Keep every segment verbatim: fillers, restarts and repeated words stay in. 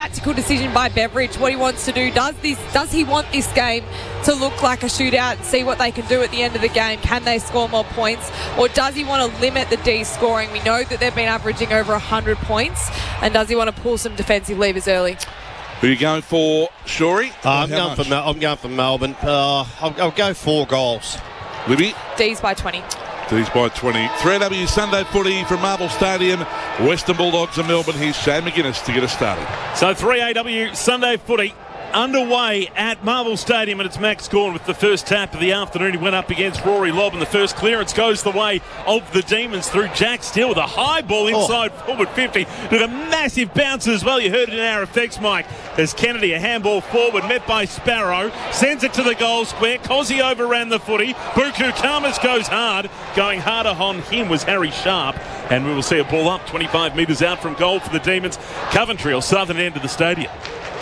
tactical decision by Beveridge, what he wants to do. Does this? Does he want this game to look like a shootout and see what they can do at the end of the game? Can they score more points? Or does he want to limit the D scoring? We know that they've been averaging over one hundred points. And does he want to pull some defensive levers early? Who are you going for, Shorey? Uh, I'm, going for Mel- I'm going for Melbourne. Uh, I'll, I'll go four goals. Libby? D's by twenty. D's by twenty. three A W Sunday footy from Marvel Stadium. Western Bulldogs and Melbourne. Here's Shane McGuinness to get us started. So three A W Sunday footy underway at Marvel Stadium, and it's Max Gawn with the first tap of the afternoon. He went up against Rory Lobb, and the first clearance goes the way of the Demons through Jack Steele with a high ball inside oh. forward fifty. With a massive bounce as well. You heard it in our effects, Mike. There's Kennedy, a handball forward, met by Sparrow. Sends it to the goal square. Cozzy overran the footy. Buku Khamis goes hard. Going harder on him was Harry Sharp. And we will see a ball up twenty-five metres out from goal for the Demons. Coventry or southern end of the stadium.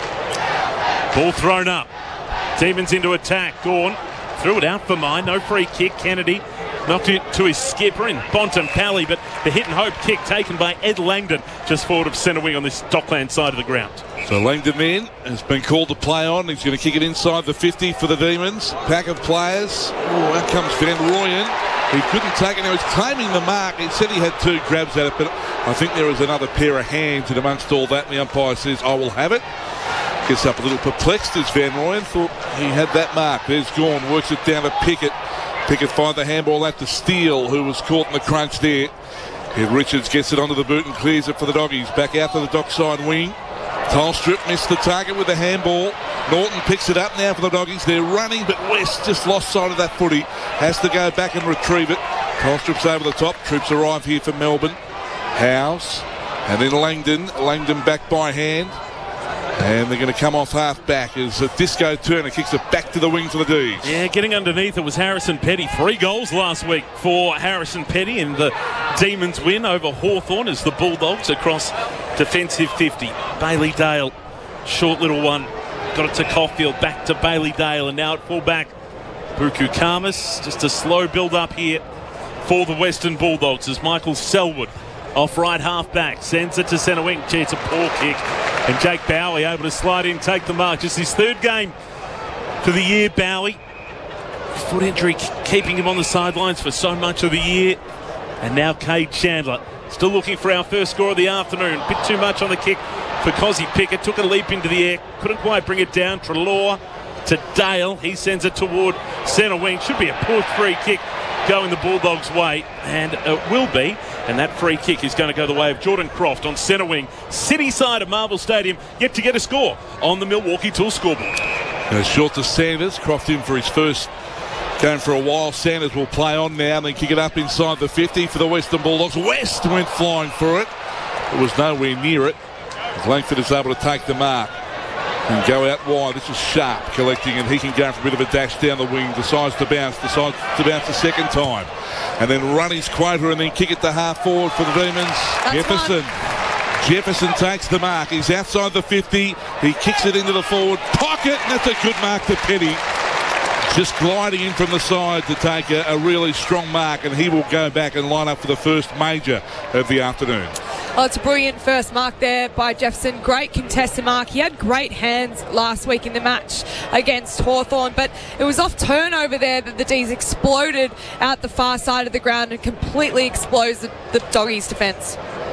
Ball thrown up. Demons into attack. Gawn threw it out for mine. No free kick. Kennedy knocked it to his skipper in Bontempelli, but the hit and hope kick taken by Ed Langdon just forward of centre wing on this Dockland side of the ground. So Langdon in has been called to play on. He's going to kick it inside the fifty for the Demons. Pack of players. Oh, out comes Van Rooyen. He couldn't take it. Now he's claiming the mark. He said he had two grabs at it, but I think there was another pair of hands, and amongst all that, the umpire says, I will have it. Gets up a little perplexed as Van Rooyen thought he had that mark. There's Gawn, works it down to Pickett. Pickett finds the handball out to Steele, who was caught in the crunch there. And Richards gets it onto the boot and clears it for the Doggies. Back out to the dockside wing. Tolstrup missed the target with the handball. Norton picks it up now for the Doggies. They're running, but West just lost sight of that footy. Has to go back and retrieve it. Tolstrup's over the top. Troops arrive here for Melbourne. Howes. And then Langdon. Langdon back by hand. And they're going to come off half back as a Disco Turner kicks it back to the wing for the D's. Yeah, getting underneath it was Harrison Petty. Three goals last week for Harrison Petty in the Demons win over Hawthorn as the Bulldogs across defensive fifty. Bailey Dale, short little one. Got it to Caulfield, back to Bailey Dale, and now at full back, Buku Khamis. Just a slow build up here for the Western Bulldogs as Michael Selwood off right half back, sends it to centre wing. Gee, it's a poor kick. And Jake Bowie able to slide in, take the mark. Just his third game for the year, Bowie. Foot injury keeping him on the sidelines for so much of the year. And now Cade Chandler still looking for our first score of the afternoon. Bit too much on the kick for Cozzy Pickett. Took a leap into the air, couldn't quite bring it down. Treloar to Dale. He sends it toward centre wing. Should be a poor free kick going the Bulldogs' way, and it will be. And that free kick is going to go the way of Jordan Croft on centre wing. City side of Marvel Stadium, yet to get a score on the Milwaukee Tool scoreboard. Goes short to Sanders. Croft in for his first game for a while. Sanders will play on now and then kick it up inside the fifty for the Western Bulldogs. West went flying for it. It was nowhere near it. Langford is able to take the mark and go out wide. This is Sharp collecting, and he can go for a bit of a dash down the wing. Decides to bounce, decides to bounce the second time. And then run his quota and then kick it to half forward for the Demons. That's Jefferson. Fun. Jefferson takes the mark. He's outside the fifty. He kicks it into the forward pocket, and that's a good mark to Petty. Just gliding in from the side to take a, a really strong mark, and he will go back and line up for the first major of the afternoon. Oh, it's a brilliant first mark there by Jefferson. Great contested mark. He had great hands last week in the match against Hawthorn, but it was off turnover there that the D's exploded out the far side of the ground and completely exposed the, the Doggies' defence.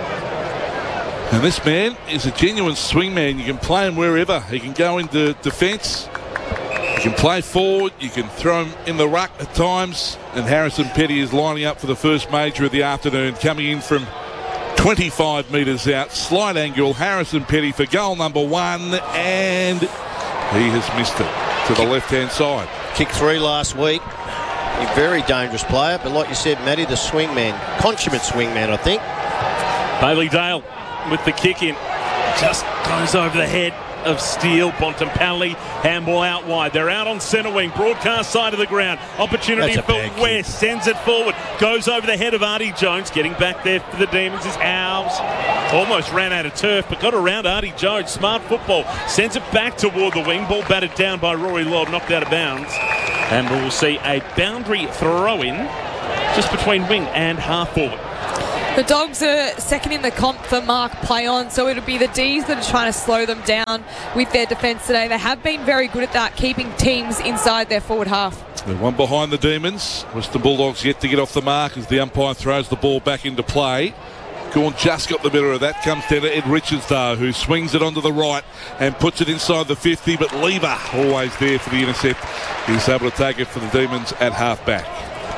And this man is a genuine swingman. You can play him wherever. He can go into defence. You can play forward. You can throw him in the ruck at times. And Harrison Petty is lining up for the first major of the afternoon, coming in from twenty-five metres out, slight angle. Harrison Petty for goal number one, and he has missed it to the left-hand side. Kick three last week. A very dangerous player, but like you said, Matty, the swingman, consummate swingman, I think. Bailey Dale with the kick in, just goes over the head of Steele. Bontempelli, handball out wide. They're out on centre wing, broadcast side of the ground. Opportunity for West, sends it forward, goes over the head of Artie Jones. Getting back there for the Demons is Howes. Almost ran out of turf, but got around Artie Jones. Smart football, sends it back toward the wing. Ball batted down by Rory Lobb, knocked out of bounds. And we will see a boundary throw in just between wing and half forward. The Dogs are second in the comp for mark play on, so it'll be the D's that are trying to slow them down with their defence today. They have been very good at that, keeping teams inside their forward half. They're one behind the Demons. Western Bulldogs yet to get off the mark as the umpire throws the ball back into play. Gorn just got the better of that. Comes down to Ed Richards, though, who swings it onto the right and puts it inside the fifty, but Lever always there for the intercept. He's able to take it for the Demons at half-back.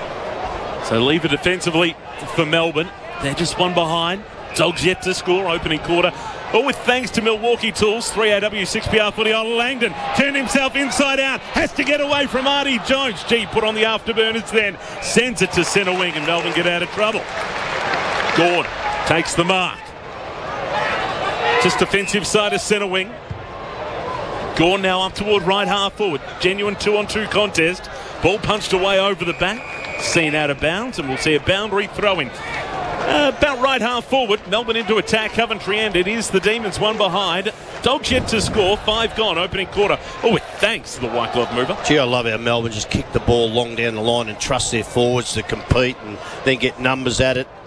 So Lever defensively for Melbourne. They're just one behind. Dogs yet to score, opening quarter. All with thanks to Milwaukee Tools. three A W six P R footy on Langdon. Turned himself inside out. Has to get away from Artie Jones. Gee, put on the afterburners then. Sends it to centre wing and Melbourne get out of trouble. Gorn takes the mark. Just defensive side of centre wing. Gorn now up toward right half forward. Genuine two-on-two contest. Ball punched away over the back. Seen out of bounds, and we'll see a boundary throw-in. Uh, about right half forward. Melbourne into attack. Coventry end. It is the Demons one behind. Dogs yet to score. Five gone. Opening quarter. Oh, with thanks to the white glove mover. Gee, I love how Melbourne just kick the ball long down the line and trust their forwards to compete and then get numbers at it.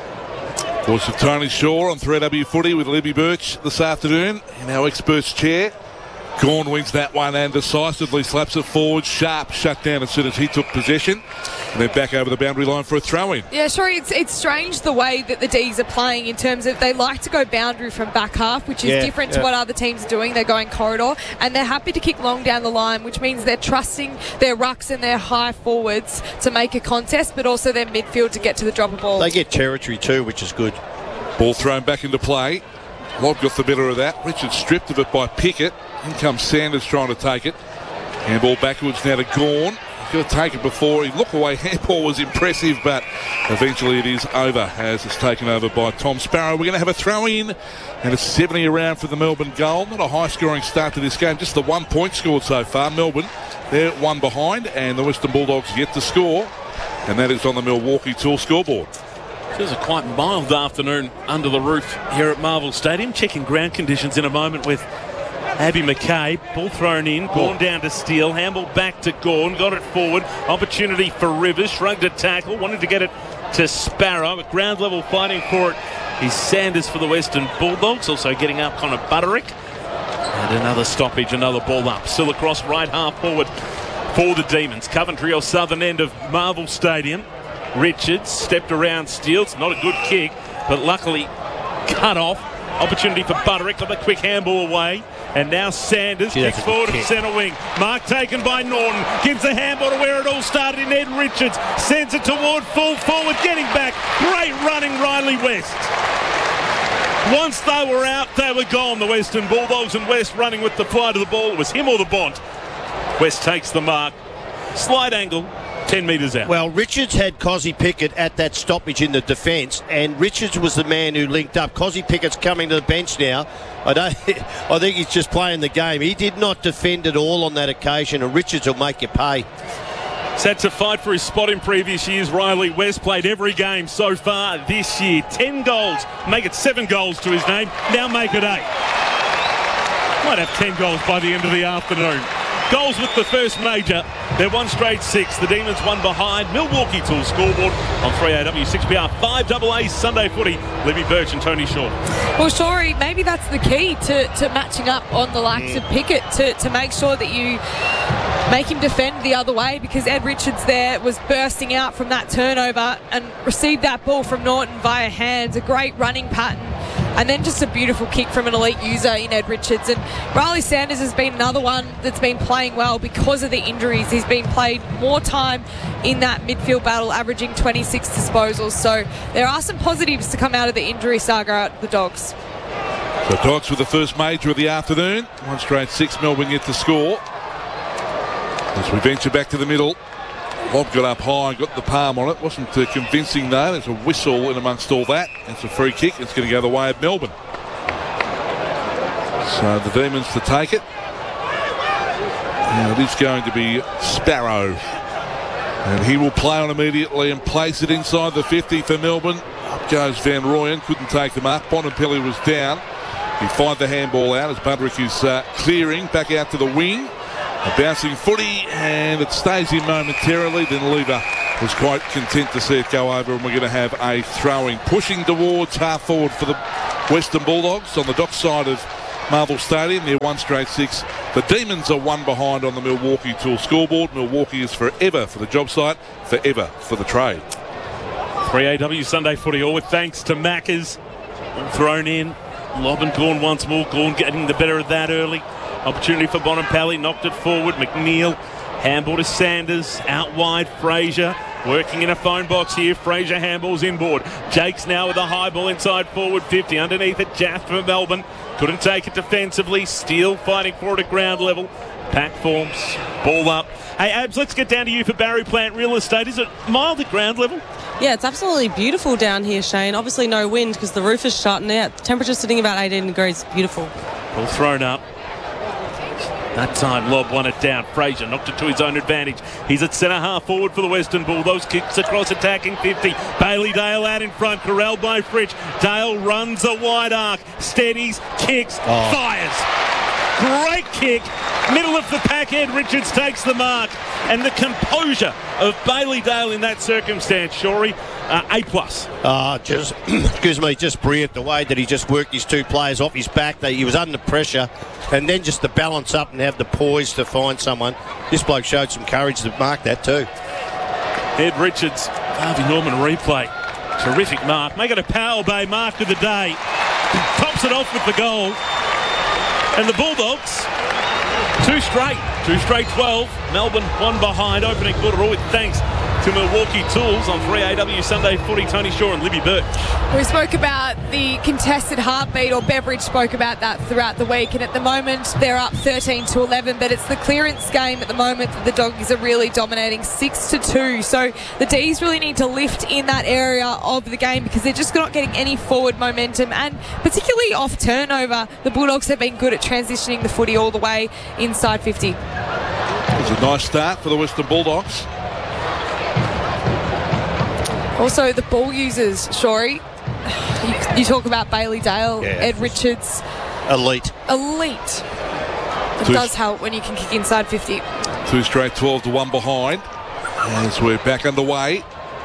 Voice of Tony Shaw on three A W footy with Libby Birch this afternoon in our experts chair. Gorn wins that one and decisively slaps it forward. Sharp shut down as soon as he took possession. And then back over the boundary line for a throw-in. Yeah, sure. It's it's strange the way that the D's are playing in terms of they like to go boundary from back half, which is yeah, different yeah. to what other teams are doing. They're going corridor, and they're happy to kick long down the line, which means they're trusting their rucks and their high forwards to make a contest, but also their midfield to get to the drop of ball. They get territory too, which is good. Ball thrown back into play. Lobb got the better of that. Richard stripped of it by Pickett. In comes Sanders trying to take it. Handball backwards now to Gorn. He's going to take it before he look away. Handball was impressive, but eventually it is over as it's taken over by Tom Sparrow. We're going to have a throw in and a seventy around for the Melbourne goal. Not a high scoring start to this game, just the one point scored so far. Melbourne, they're one behind, and the Western Bulldogs yet to score, and that is on the Milwaukee Tool scoreboard. It was a quite mild afternoon under the roof here at Marvel Stadium. Checking ground conditions in a moment with Abby McKay. Ball thrown in. Gorn down to Steele. Handball back to Gorn. Got it forward. Opportunity for Rivers. Shrugged a tackle. Wanted to get it to Sparrow. At ground level fighting for it is Sanders for the Western Bulldogs. Also getting up Connor Butterick. And another stoppage. Another ball up. Still across right half forward for the Demons. Coventry or southern end of Marvel Stadium. Richards stepped around Steele. It's not a good kick, but luckily cut off. Opportunity for Butterick. Got a quick handball away. And now Sanders Gee, kicks forward to centre wing. Mark taken by Norton. Gives the handball to where it all started in Ed Richards. Sends it toward full forward. Getting back. Great running Riley West. Once they were out, they were gone. The Western Bulldogs, and West running with the flight of the ball. It was him or the Bont. West takes the mark. Slide angle. ten metres out. Well, Richards had Cozzy Pickett at that stoppage in the defence, and Richards was the man who linked up. Cozzy Pickett's coming to the bench now. I don't. I think he's just playing the game. He did not defend at all on that occasion, and Richards will make you pay. He's had to fight for his spot in previous years. Riley West played every game so far this year. Ten goals. Make it seven goals to his name. Now make it eight. Might have ten goals by the end of the afternoon. Goals with the first major. They're one straight six. The Demons one behind. Milwaukee Tools scoreboard on three A W six P R. five A A Sunday footy. Libby Birch and Tony Shaw. Well, Shorey, maybe that's the key to, to matching up on the likes of Pickett to, to make sure that you make him defend the other way, because Ed Richards there was bursting out from that turnover and received that ball from Norton via hands. A great running pattern. And then just a beautiful kick from an elite user in Ed Richards. And Riley Sanders has been another one that's been playing well because of the injuries. He's been played more time in that midfield battle, averaging twenty-six disposals. So there are some positives to come out of the injury saga at the Dogs. The Dogs with the first major of the afternoon. One straight six, Melbourne yet to score. As we venture back to the middle, Lobb got up high, got the palm on it. Wasn't uh, convincing though. There's a whistle in amongst all that. It's a free kick. It's going to go the way of Melbourne. So the Demons to take it. And it is going to be Sparrow. And he will play on immediately and place it inside the fifty for Melbourne. Up goes Van Rooyen. Couldn't take them up. Bontempelli was down. He fired the handball out as Butterick is uh, clearing back out to the wing. A bouncing footy, and it stays in momentarily. Then Lever was quite content to see it go over, and we're going to have a throwing. Pushing towards half forward for the Western Bulldogs on the dock side of Marvel Stadium, near one straight six. The Demons are one behind on the Milwaukee Tool scoreboard. Milwaukee is forever for the job site, forever for the trade. three A W Sunday footy, all with thanks to Maccas. Thrown in. Lob and Gawn once more. Gawn getting the better of that early. Opportunity for Bonampelli. Knocked it forward. McNeil. Handball to Sanders. Out wide. Fraser. Working in a phone box here. Fraser handballs inboard. Jakes now with a high ball inside forward fifty. Underneath it, Jaff for Melbourne. Couldn't take it defensively. Steele fighting for it at ground level. Pack forms. Ball up. Hey, Abs, let's get down to you for Barry Plant Real Estate. Is it mild at ground level? Yeah, it's absolutely beautiful down here, Shane. Obviously no wind because the roof is shut and out. Temperature sitting about eighteen degrees. Beautiful. Ball thrown up. That time Lob won it down. Fraser knocked it to his own advantage. He's at centre half forward for the Western Bulldogs. Kicks across attacking fifty. Bailey Dale out in front. Corralled by Fritsch. Dale runs a wide arc. Steadies. Kicks. Oh. Fires. Great kick. Middle of the pack. Ed Richards takes the mark. And the composure of Bailey Dale in that circumstance, Shorey, uh, A plus. Uh, just, excuse me, just brilliant the way that he just worked his two players off his back. That he was under pressure, and then just to balance up and have the poise to find someone. This bloke showed some courage to mark that too. Ed Richards, Harvey Norman replay. Terrific mark. Make it a Powell Bay mark of the day. Tops it off with the goal. And the Bulldogs, two straight. Two straight twelve. Melbourne one behind. Opening quarter, all with thanks to Milwaukee Tools on three A W Sunday Footy. Tony Shaw and Libby Birch. We spoke about the contested heartbeat, or Beveridge spoke about that throughout the week, and at the moment they're up thirteen to eleven, but it's the clearance game at the moment that the Doggies are really dominating, six to two. So the D's really need to lift in that area of the game because they're just not getting any forward momentum, and particularly off turnover, the Bulldogs have been good at transitioning the footy all the way inside fifty. It was a nice start for the Western Bulldogs. Also, the ball users, Shorey. You, you talk about Bailey Dale, Yeah. Ed Richards. Elite. Elite. It Two- does help when you can kick inside fifty. Two straight twelve to one behind. As we're back underway.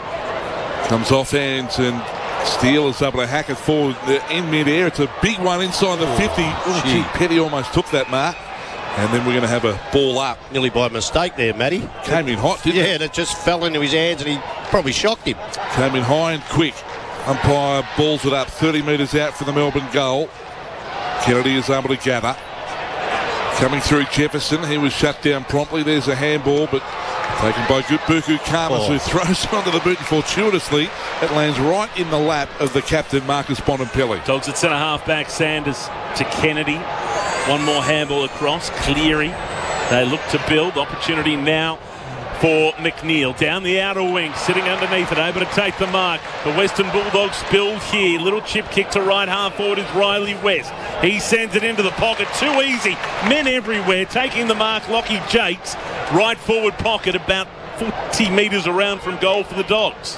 Comes off hands and Steele is able to hack it forward in mid-air. It's a big one inside the fifty. Oh, gee, Petty almost took that mark. And then we're going to have a ball up. Nearly by mistake there, Matty. Came in hot, didn't Yeah, it? and it just fell into his hands and he probably shocked him. Came in high and quick. Umpire balls it up thirty metres out for the Melbourne goal. Kennedy is able to gather. Coming through Jefferson. He was shut down promptly. There's a handball, but taken by Buku Khamis, Oh. who throws it onto the boot, and fortuitously it lands right in the lap of the captain, Marcus Bonampelli. Dogs at centre half back. Sanders to Kennedy. One more handball across. Cleary. They look to build. Opportunity now for McNeil. Down the outer wing. Sitting underneath it. Able to take the mark. The Western Bulldogs build here. Little chip kick to right half forward is Riley West. He sends it into the pocket. Too easy. Men everywhere. Taking the mark. Lockie Jakes. Right forward pocket. About forty metres around from goal for the Dogs.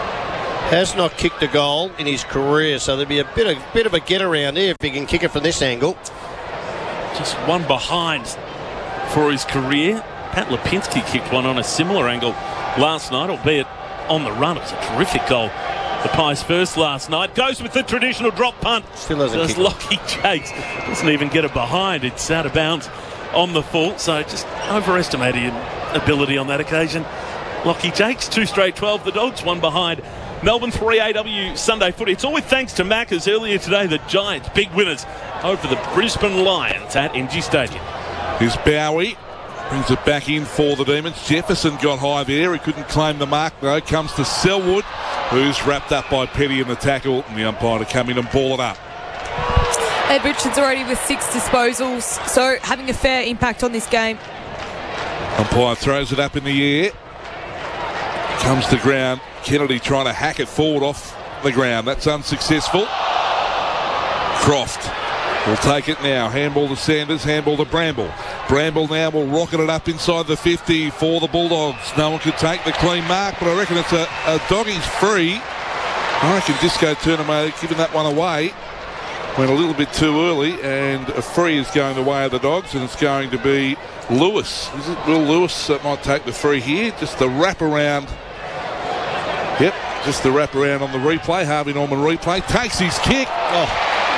Has not kicked a goal in his career, so there'll be a bit of, bit of a get around there if he can kick it from this angle. Just one behind for his career. Pat Lipinski kicked one on a similar angle last night, albeit on the run. It was a terrific goal. The Pies first last night. Goes with the traditional drop punt. Still hasn't Does kicked. Lockie Jakes. Doesn't even get it behind. It's out of bounds on the full. So just overestimated his ability on that occasion. Lockie Jakes, two straight twelve. The Dogs, one behind. Melbourne three A W Sunday Footy. It's all with thanks to Maccas. Earlier today, the Giants, big winners over the Brisbane Lions at N G Stadium. Here's Bowie. Brings it back in for the Demons. Jefferson got high there. He couldn't claim the mark though. Comes to Selwood, who's wrapped up by Petty in the tackle. And the umpire to come in and ball it up. Ed Richards already with six disposals, so having a fair impact on this game. Umpire throws it up in the air. Comes to ground. Kennedy trying to hack it forward off the ground. That's unsuccessful. Croft will take it now. Handball to Sanders. Handball to Bramble. Bramble now will rocket it up inside the fifty for the Bulldogs. No one could take the clean mark, but I reckon it's a, a Doggies free. I reckon Disco Turnamo giving that one away. Went a little bit too early, and a free is going the way of the Dogs, and it's going to be Lewis. Is it Will Lewis that might take the free here? Just the wrap around Yep, just the wrap around on the replay. Harvey Norman replay. Takes his kick. Oh.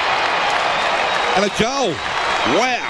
And a goal. Wow.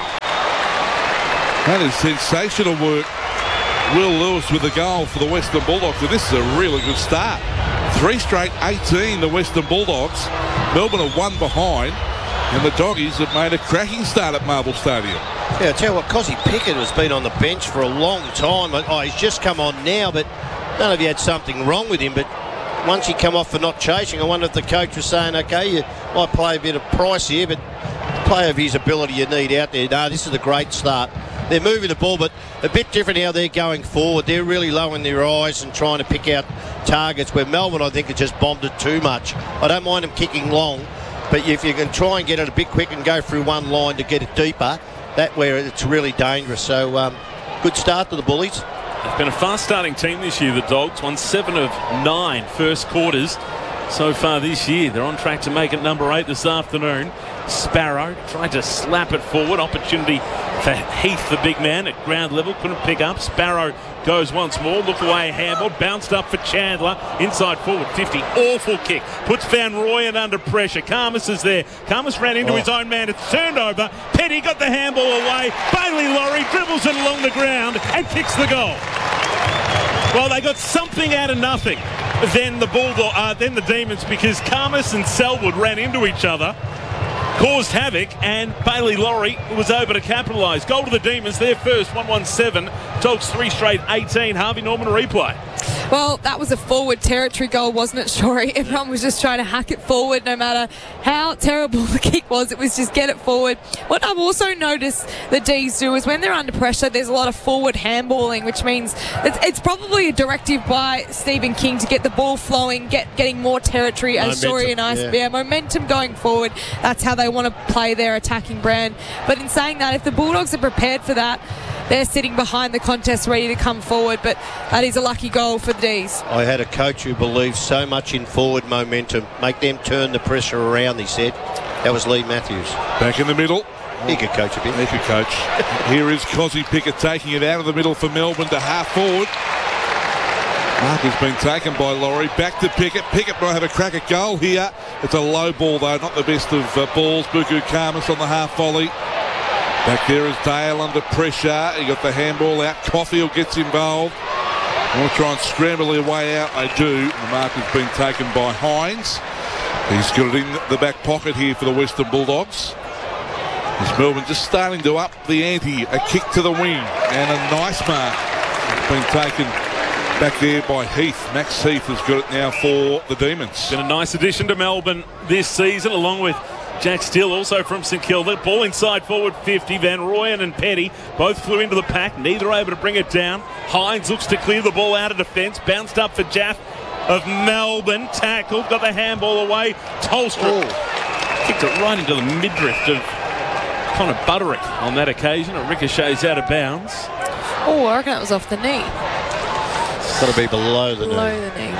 That is sensational work. Will Lewis with the goal for the Western Bulldogs. And this is a really good start. Three straight eighteen, the Western Bulldogs. Melbourne are one behind. And the Doggies have made a cracking start at Marble Stadium. Yeah, I tell you what, Cozzy Pickett has been on the bench for a long time. Oh, he's just come on now, but I don't know if he had something wrong with him, but once he come off for not chasing, I wonder if the coach was saying, okay, you might play a bit of price here, but play of his ability you need out there. No, this is a great start. They're moving the ball, but a bit different how they're going forward. They're really lowering their eyes and trying to pick out targets, where Melbourne, I think, have just bombed it too much. I don't mind them kicking long, but if you can try and get it a bit quick and go through one line to get it deeper, that where it's really dangerous. So, um, good start to the Bullies. They've been a fast-starting team this year, the Dogs. Won seven of nine first quarters so far this year. They're on track to make it number eight this afternoon. Sparrow tried to slap it forward. Opportunity for Heath, the big man, at ground level. Couldn't pick up. Sparrow goes once more. Look away, handball. Bounced up for Chandler. Inside forward, fifty. Awful kick. Puts Van Rooyen under pressure. Karmas is there. Karmas ran into Oh. his own man. It's turned over. Petty got the handball away. Bailey Laurie dribbles it along the ground and kicks the goal. Well, they got something out of nothing. Then the Bulldog, uh, then the Demons, because Karmas and Selwood ran into each other, caused havoc, and Bailey Laurie was able to capitalise. Goal to the Demons, their first, one one seven. Dogs three straight eighteen. Harvey Norman replay. Well, that was a forward territory goal, wasn't it, Shorey? Everyone was just trying to hack it forward, no matter how terrible the kick was. It was just get it forward. What I've also noticed the D's do is when they're under pressure, there's a lot of forward handballing, which means it's, it's probably a directive by Stephen King to get the ball flowing, get getting more territory, as Shorey and I yeah. yeah, momentum going forward. That's how they want to play their attacking brand. But in saying that, if the Bulldogs are prepared for that, they're sitting behind the contest ready to come forward, but that is a lucky goal for the D's. I had a coach who believed so much in forward momentum. Make them turn the pressure around, he said. That was Lee Matthews. Back in the middle. He could coach a bit. He could coach. Here is Cozzy Pickett taking it out of the middle for Melbourne to half forward. Mark has been taken by Laurie. Back to Pickett. Pickett might have a crack at goal here. It's a low ball, though. Not the best of uh, balls. Buku Karmas on the half volley. Back there is Dale under pressure. He got the handball out. Caulfield gets involved. Want to try and scramble their way out. They do. The mark has been taken by Hines. He's got it in the back pocket here for the Western Bulldogs. As Melbourne just starting to up the ante. A kick to the wing and a nice mark. It's been taken back there by Heath. Max Heath has got it now for the Demons. Been a nice addition to Melbourne this season, along with Jack Steele, also from St Kilda. Ball inside forward fifty. Van Rooyen and Petty both flew into the pack. Neither able to bring it down. Hines looks to clear the ball out of defence. Bounced up for Jaff of Melbourne. Tackled. Got the handball away. Tolstra kicked it right into the midriff of Connor Butterick on that occasion. It ricochets out of bounds. Oh, I reckon that was off the knee. It's got to be below the Below knee. the knee.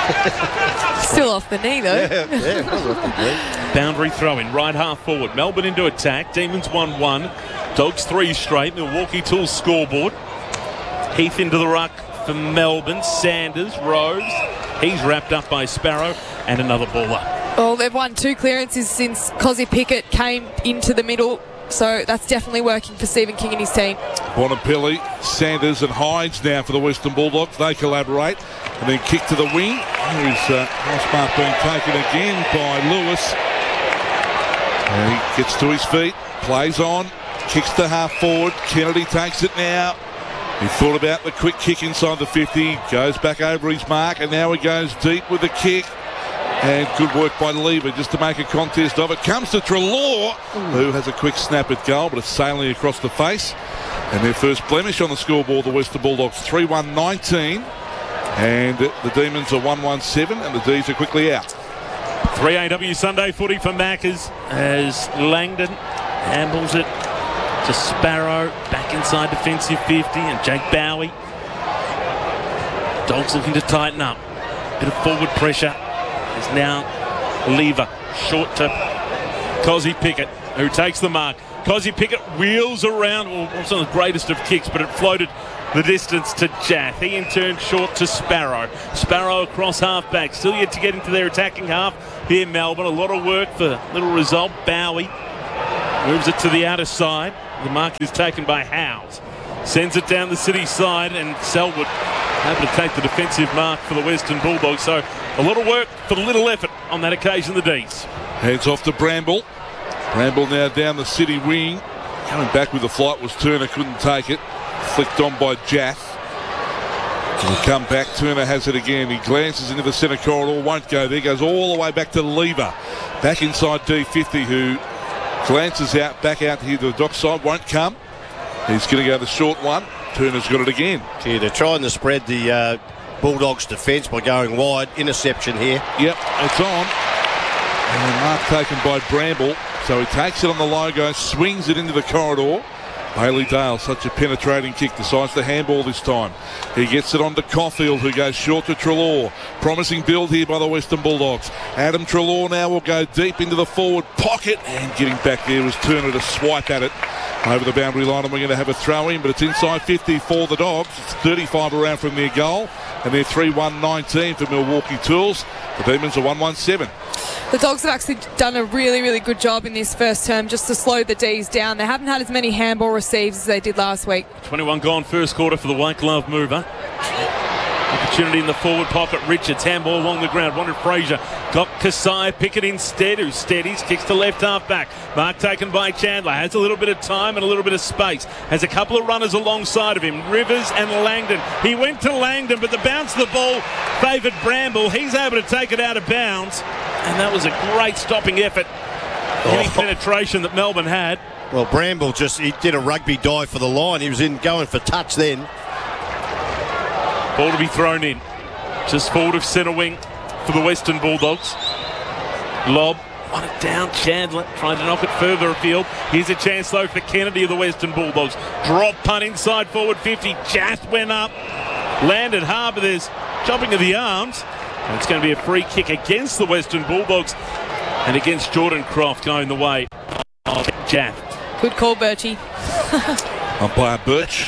Still off the knee, though. Yeah, yeah, it was off the knee. Boundary throw in, right half forward. Melbourne into attack. Demons one one. Dogs three straight. Milwaukee Tools scoreboard. Heath into the ruck for Melbourne. Sanders, Rose. He's wrapped up by Sparrow. And another baller. Well, they've won two clearances since Cozzy Pickett came into the middle. So that's definitely working for Stephen King and his team. Bonapelli, Sanders and Hines now for the Western Bulldogs. They collaborate. And then kick to the wing. Here's uh, nice mark being taken again by Lewis. And he gets to his feet, plays on, kicks to half forward. Kennedy takes it now. He thought about the quick kick inside the fifty, goes back over his mark, and now he goes deep with the kick. And good work by Lever just to make a contest of it. Comes to Treloar, who has a quick snap at goal, but it's sailing across the face. And their first blemish on the scoreboard, the Western Bulldogs three one nineteen. And the Demons are one one seven, and the D's are quickly out. three A W Sunday footy for Maccas as Langdon handles it to Sparrow. Back inside defensive fifty, and Jake Bowie. Dogs looking to tighten up. Bit of forward pressure. Is now Lever short to Cozzy Pickett, who takes the mark, Cozzy Pickett wheels around. Well, it wasn't the greatest of kicks, but it floated the distance to Jath. He in turn short to Sparrow. Sparrow across half-back. Still yet to get into their attacking half here, Melbourne. A lot of work for little result. Bowie moves it to the outer side. The mark is taken by Howes. Sends it down the city side, and Selwood able to take the defensive mark for the Western Bulldogs. So a lot of work for the little effort on that occasion, the D's. Heads off to Bramble. Bramble now down the city wing. Coming back with the flight was Turner, couldn't take it. Flicked on by Jath. He'll come back. Turner has it again. He glances into the centre corridor, won't go there. Goes all the way back to Lever. Back inside D fifty, who glances out, back out here to the dock side, won't come. He's going to go the short one. Turner's got it again. Gee, they're trying to spread the uh, Bulldogs' defence by going wide. Interception here. Yep, it's on. And mark taken by Bramble. So he takes it on the logo, swings it into the corridor. Bailey Dale, such a penetrating kick, decides to handball this time. He gets it on to Caulfield, who goes short to Treloar. Promising build here by the Western Bulldogs. Adam Treloar now will go deep into the forward pocket, and getting back there was Turner to swipe at it over the boundary line, and we're going to have a throw in, but it's inside fifty for the Dogs. It's thirty-five around from their goal, and they're three one nineteen for Milwaukee Tools. The Demons are one one seven. The Dogs have actually done a really, really good job in this first term just to slow the D's down. They haven't had as many handball receives as they did last week. twenty-one gone first quarter for the white glove mover. Opportunity in the forward pocket. Richards, handball along the ground. Wanted Fraser. Got Kasai Pickett instead, who steadies, kicks to left half back. Mark taken by Chandler. Has a little bit of time and a little bit of space. Has a couple of runners alongside of him. Rivers and Langdon. He went to Langdon, but the bounce of the ball favoured Bramble. He's able to take it out of bounds. And that was a great stopping effort. Any oh. penetration that Melbourne had. Well, Bramble just, he did a rugby dive for the line. He was in going for touch then. Ball to be thrown in. Just forward of centre wing for the Western Bulldogs. Lob. Want it down. Chandler trying to knock it further afield. Here's a chance though for Kennedy of the Western Bulldogs. Drop punt inside forward fifty. Jath went up. Landed hard, but there's jumping of the arms. And it's going to be a free kick against the Western Bulldogs and against Jordan Croft going the way of Jath. Good call, Birchie. Umpire Birch.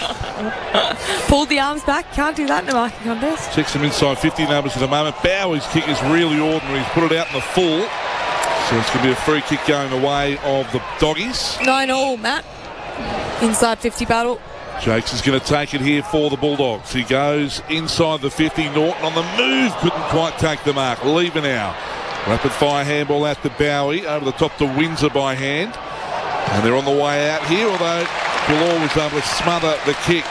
Pulled the arms back. Can't do that in a marking contest. Checks them inside fifty numbers at the moment. Bowie's kick is really ordinary. He's put it out in the full. So it's going to be a free kick going the way of the Doggies. Nine all, Matt. Inside fifty battle. Jakes is going to take it here for the Bulldogs. He goes inside the fifty. Norton on the move. Couldn't quite take the mark. Lever now. Rapid fire handball out to Bowie. Over the top to Windsor by hand. And they're on the way out here, although Treloar was able to smother the kick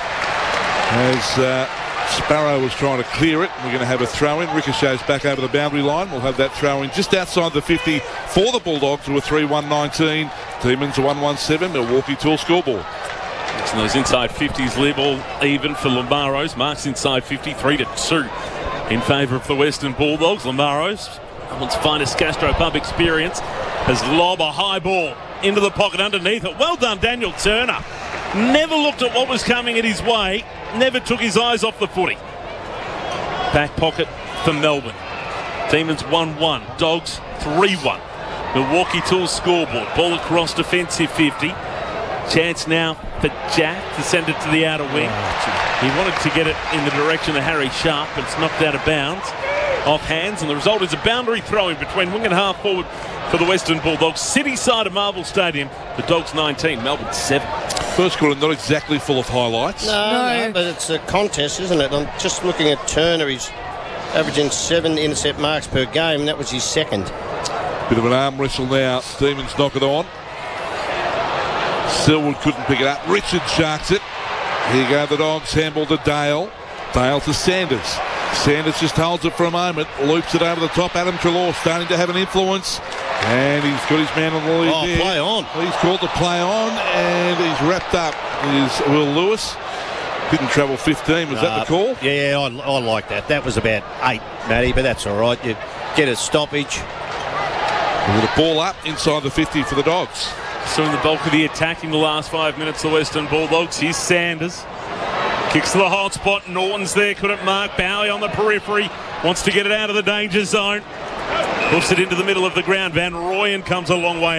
as uh, Sparrow was trying to clear it. We're going to have a throw in. Ricochets back over the boundary line. We'll have that throw in just outside the fifty for the Bulldogs, who are three one nineteen. Demons are one one seven. Milwaukee Tool scoreboard. And those inside fifties live all even for Lamaros. Marks inside fifty-three to two in favour of the Western Bulldogs. Lamaros, Melbourne's finest gastropub experience, has lobbed a high ball into the pocket underneath it. Well done, Daniel Turner. Never looked at what was coming at his way. Never took his eyes off the footy. Back pocket for Melbourne. Demons one one. Dogs three one. Milwaukee Tools scoreboard. Ball across defensive fifty. Chance now for Jack to send it to the outer wing. He wanted to get it in the direction of Harry Sharp, but it's knocked out of bounds. Off hands, and the result is a boundary throw-in between wing and half forward for the Western Bulldogs. City side of Marvel Stadium, the Dogs nineteen, Melbourne seven. First quarter not exactly full of highlights. No, No. no, but it's a contest, isn't it? I'm just looking at Turner. He's averaging seven intercept marks per game, and that was his second. Bit of an arm wrestle now. Demons knock it on. Selwood couldn't pick it up. Richard sharks it. Here go the Dogs. Handball to Dale. Dale to Sanders. Sanders just holds it for a moment. Loops it over the top. Adam Treloar starting to have an influence. And he's got his man on the lead Oh, there. play on. He's called to play on. And he's wrapped up. Is Will Lewis. Didn't travel fifteen. Was uh, that the call? Yeah, I, I like that. That was about eight, Matty, but that's all right. You get a stoppage. With a ball up inside the fifty for the Dogs. So in the bulk of the attack in the last five minutes, the Western Bulldogs. Here's Sanders. Kicks to the hot spot. Norton's there. Couldn't mark. Bowie on the periphery. Wants to get it out of the danger zone. Hoofs it into the middle of the ground. Van Rooyen comes a long way up.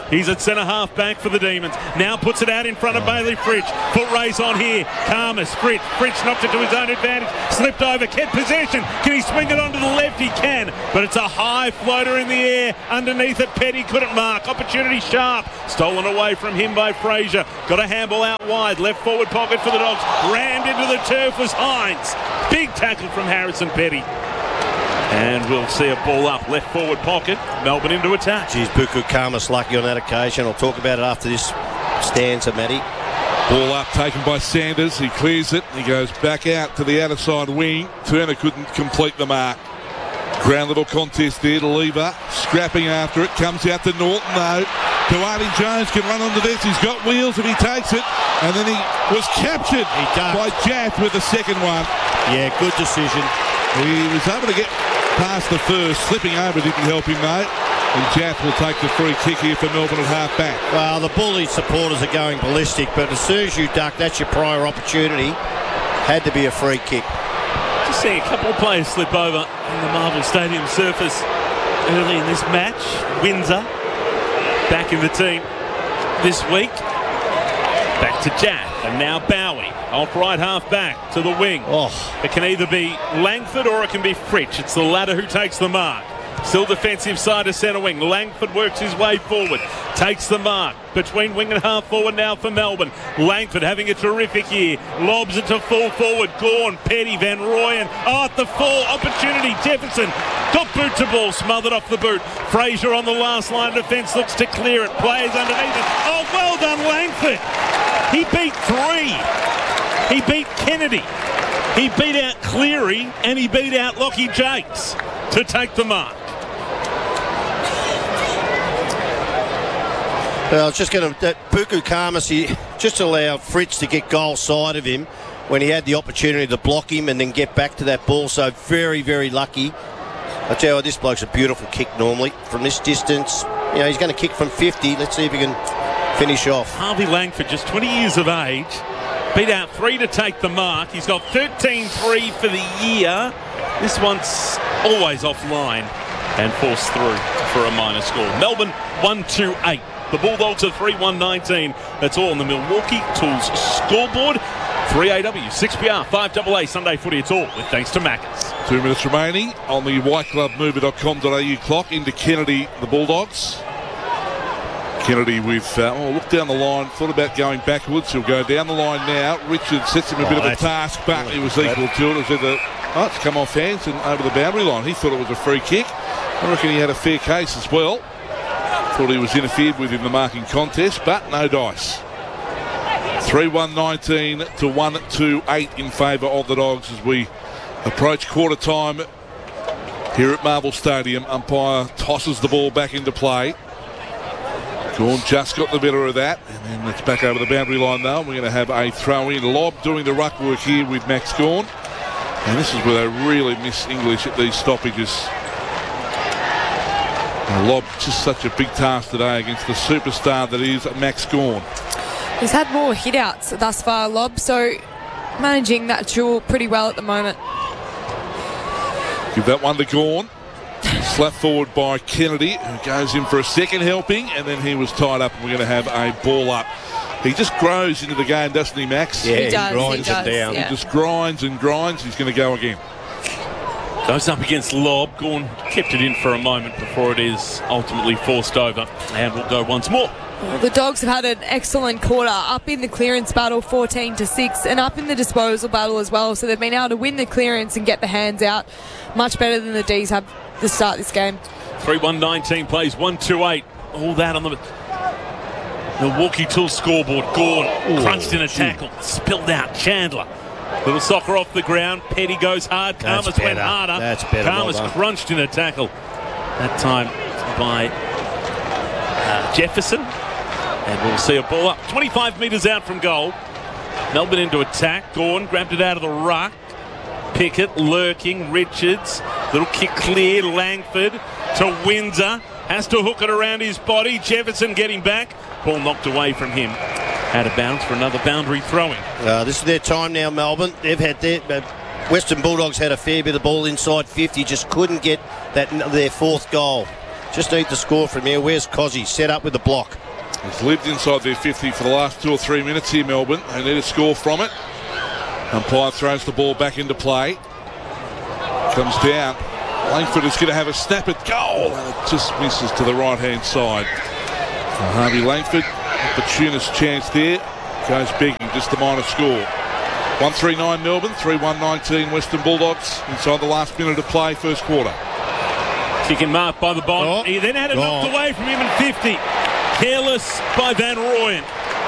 He's at centre half back for the Demons. Now puts it out in front of Bailey Fritsch. Foot race on here. Karmas, Fritsch. Fritsch knocked it to his own advantage. Slipped over, kept possession. Can he swing it onto the left? He can. But it's a high floater in the air. Underneath it, Petty couldn't mark. Opportunity sharp. Stolen away from him by Fraser. Got a handball out wide. Left forward pocket for the Dogs. Rammed into the turf was Hines. Big tackle from Harrison Petty. And we'll see a ball up, left forward pocket. Melbourne into attack. Geez, Buku Karmas lucky on that occasion. I'll talk about it after this stanza, Matty. Ball up taken by Sanders. He clears it. He goes back out to the outer side wing. Turner couldn't complete the mark. Ground little contest there to Lever. Scrapping after it. Comes out to Norton though. Duane Jones can run onto this. He's got wheels if he takes it. And then he was captured he by Jaff with the second one. Yeah, good decision. He was able to get past the first. Slipping over didn't help him, mate. And Jaff will take the free kick here for Melbourne at half back. Well, the Bully supporters are going ballistic, but as soon as you duck, that's your prior opportunity. Had to be a free kick. Just seeing a couple of players slip over in the Marvel Stadium surface early in this match. Windsor back in the team this week. Back to Jaff, and now Bowie. Off right half back to the wing. Oh. It can either be Langford or it can be Fritsch. It's the latter who takes the mark. Still defensive side to centre wing. Langford works his way forward. Takes the mark. Between wing and half forward now for Melbourne. Langford having a terrific year. Lobs it to full forward. Gawn, Petty, Van Rooyen. Oh, at the full opportunity. Jefferson got boot to ball. Smothered off the boot. Fraser on the last line of defence. Looks to clear it. Players underneath it. Oh, well done, Langford. He beat three. He beat Kennedy. He beat out Cleary. And he beat out Lockie Jakes to take the mark. Well, I was just going to... That Buku Karmas, he just allowed Fritsch to get goal side of him when he had the opportunity to block him and then get back to that ball. So very, very lucky. I tell you what, this bloke's a beautiful kick normally. From this distance, you know, he's going to kick from fifty. Let's see if he can finish off. Harvey Langford, just twenty years of age. Beat out three to take the mark. He's got thirteen three for the year. This one's always offline and forced through for a minor score. Melbourne one two eight. The Bulldogs are three one nineteen. That's all on the Milwaukee Tools scoreboard. three A W, six P R, five A A Sunday footy. It's all with thanks to Macca's. Two minutes remaining on the white glove mover dot com dot a u clock. Into Kennedy, the Bulldogs. Kennedy with, uh, oh, look down the line, thought about going backwards. He'll go down the line now. Richard sets him a oh, bit of a task, but really it was bad. equal to it. It was either, oh, it's come off hands and over the boundary line. He thought it was a free kick. I reckon he had a fair case as well. Thought he was interfered with in the marking contest, but no dice. three one nineteen to one two eight in favour of the Dogs as we approach quarter time here at Marvel Stadium. Umpire tosses the ball back into play. Gawn just got the better of that, and then it's back over the boundary line though. We're going to have a throw in. Lob doing the ruck work here with Max Gawn, and this is where they really miss English at these stoppages. And Lob just such a big task today against the superstar that is Max Gawn. He's had more hit-outs thus far, Lob, so managing that duel pretty well at the moment. Give that one to Gawn. Slap forward by Kennedy, who goes in for a second helping, and then he was tied up, and we're going to have a ball up. He just grows into the game, doesn't he, Max? Yeah, He he, does, he grinds does, it down. yeah. He just grinds and grinds. He's going to go again. Goes up against Lob. Gawn kept it in for a moment before it is ultimately forced over. And will go once more. Well, the Dogs have had an excellent quarter, up in the clearance battle fourteen to six, and up in the disposal battle as well. So they've been able to win the clearance and get the hands out much better than the D's have to start this game. three one nineteen plays one two eight. All that on the Milwaukee Tools scoreboard. Gawn crunched in a tackle, spilled out. Chandler. Little soccer off the ground. Petty goes hard. That's Karmas went better. harder. That's better. Karmas Well done. crunched in a tackle. That time by uh, Jefferson. And we'll see a ball up. twenty-five metres out from goal. Melbourne into attack. Gawn grabbed it out of the ruck. Pickett lurking. Richards. Little kick clear. Langford to Windsor. Has to hook it around his body. Jefferson getting back. Ball knocked away from him. Out of bounds for another boundary throwing. Uh, this is their time now, Melbourne. They've had their... Uh, Western Bulldogs had a fair bit of ball inside fifty, just couldn't get that their fourth goal. Just need the score from here. Where's Cozzy? Set up with the block. He's lived inside their fifty for the last two or three minutes here, Melbourne. They need a score from it. Umpire throws the ball back into play. Comes down. Langford is going to have a snap at goal, and it just misses to the right-hand side. And Harvey Langford, opportunist chance there. Goes begging, just the minor score. one three nine Melbourne, three one nineteen Western Bulldogs inside the last minute of play, first quarter. Kick and mark by the Bond. Oh. He then had it knocked Oh. away from him in fifty. Careless by Van Rooyen.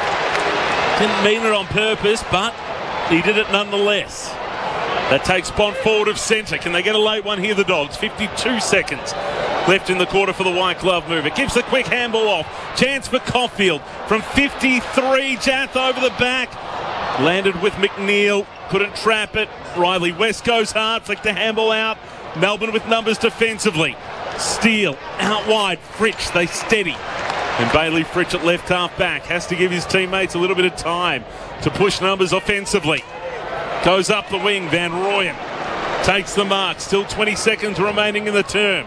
Didn't mean it on purpose, but he did it nonetheless. That takes Bond forward of centre. Can they get a late one here, the Dogs? fifty-two seconds left in the quarter for the white glove move. It gives the quick handball off. Chance for Caulfield from fifty-three. Jath over the back. Landed with McNeil. Couldn't trap it. Riley West goes hard. Flicked the handball out. Melbourne with numbers defensively. Steele out wide. Fritsch, they steady. And Bailey Fritsch at left half back. Has to give his teammates a little bit of time to push numbers offensively. Goes up the wing. Van Rooyen takes the mark. Still twenty seconds remaining in the term.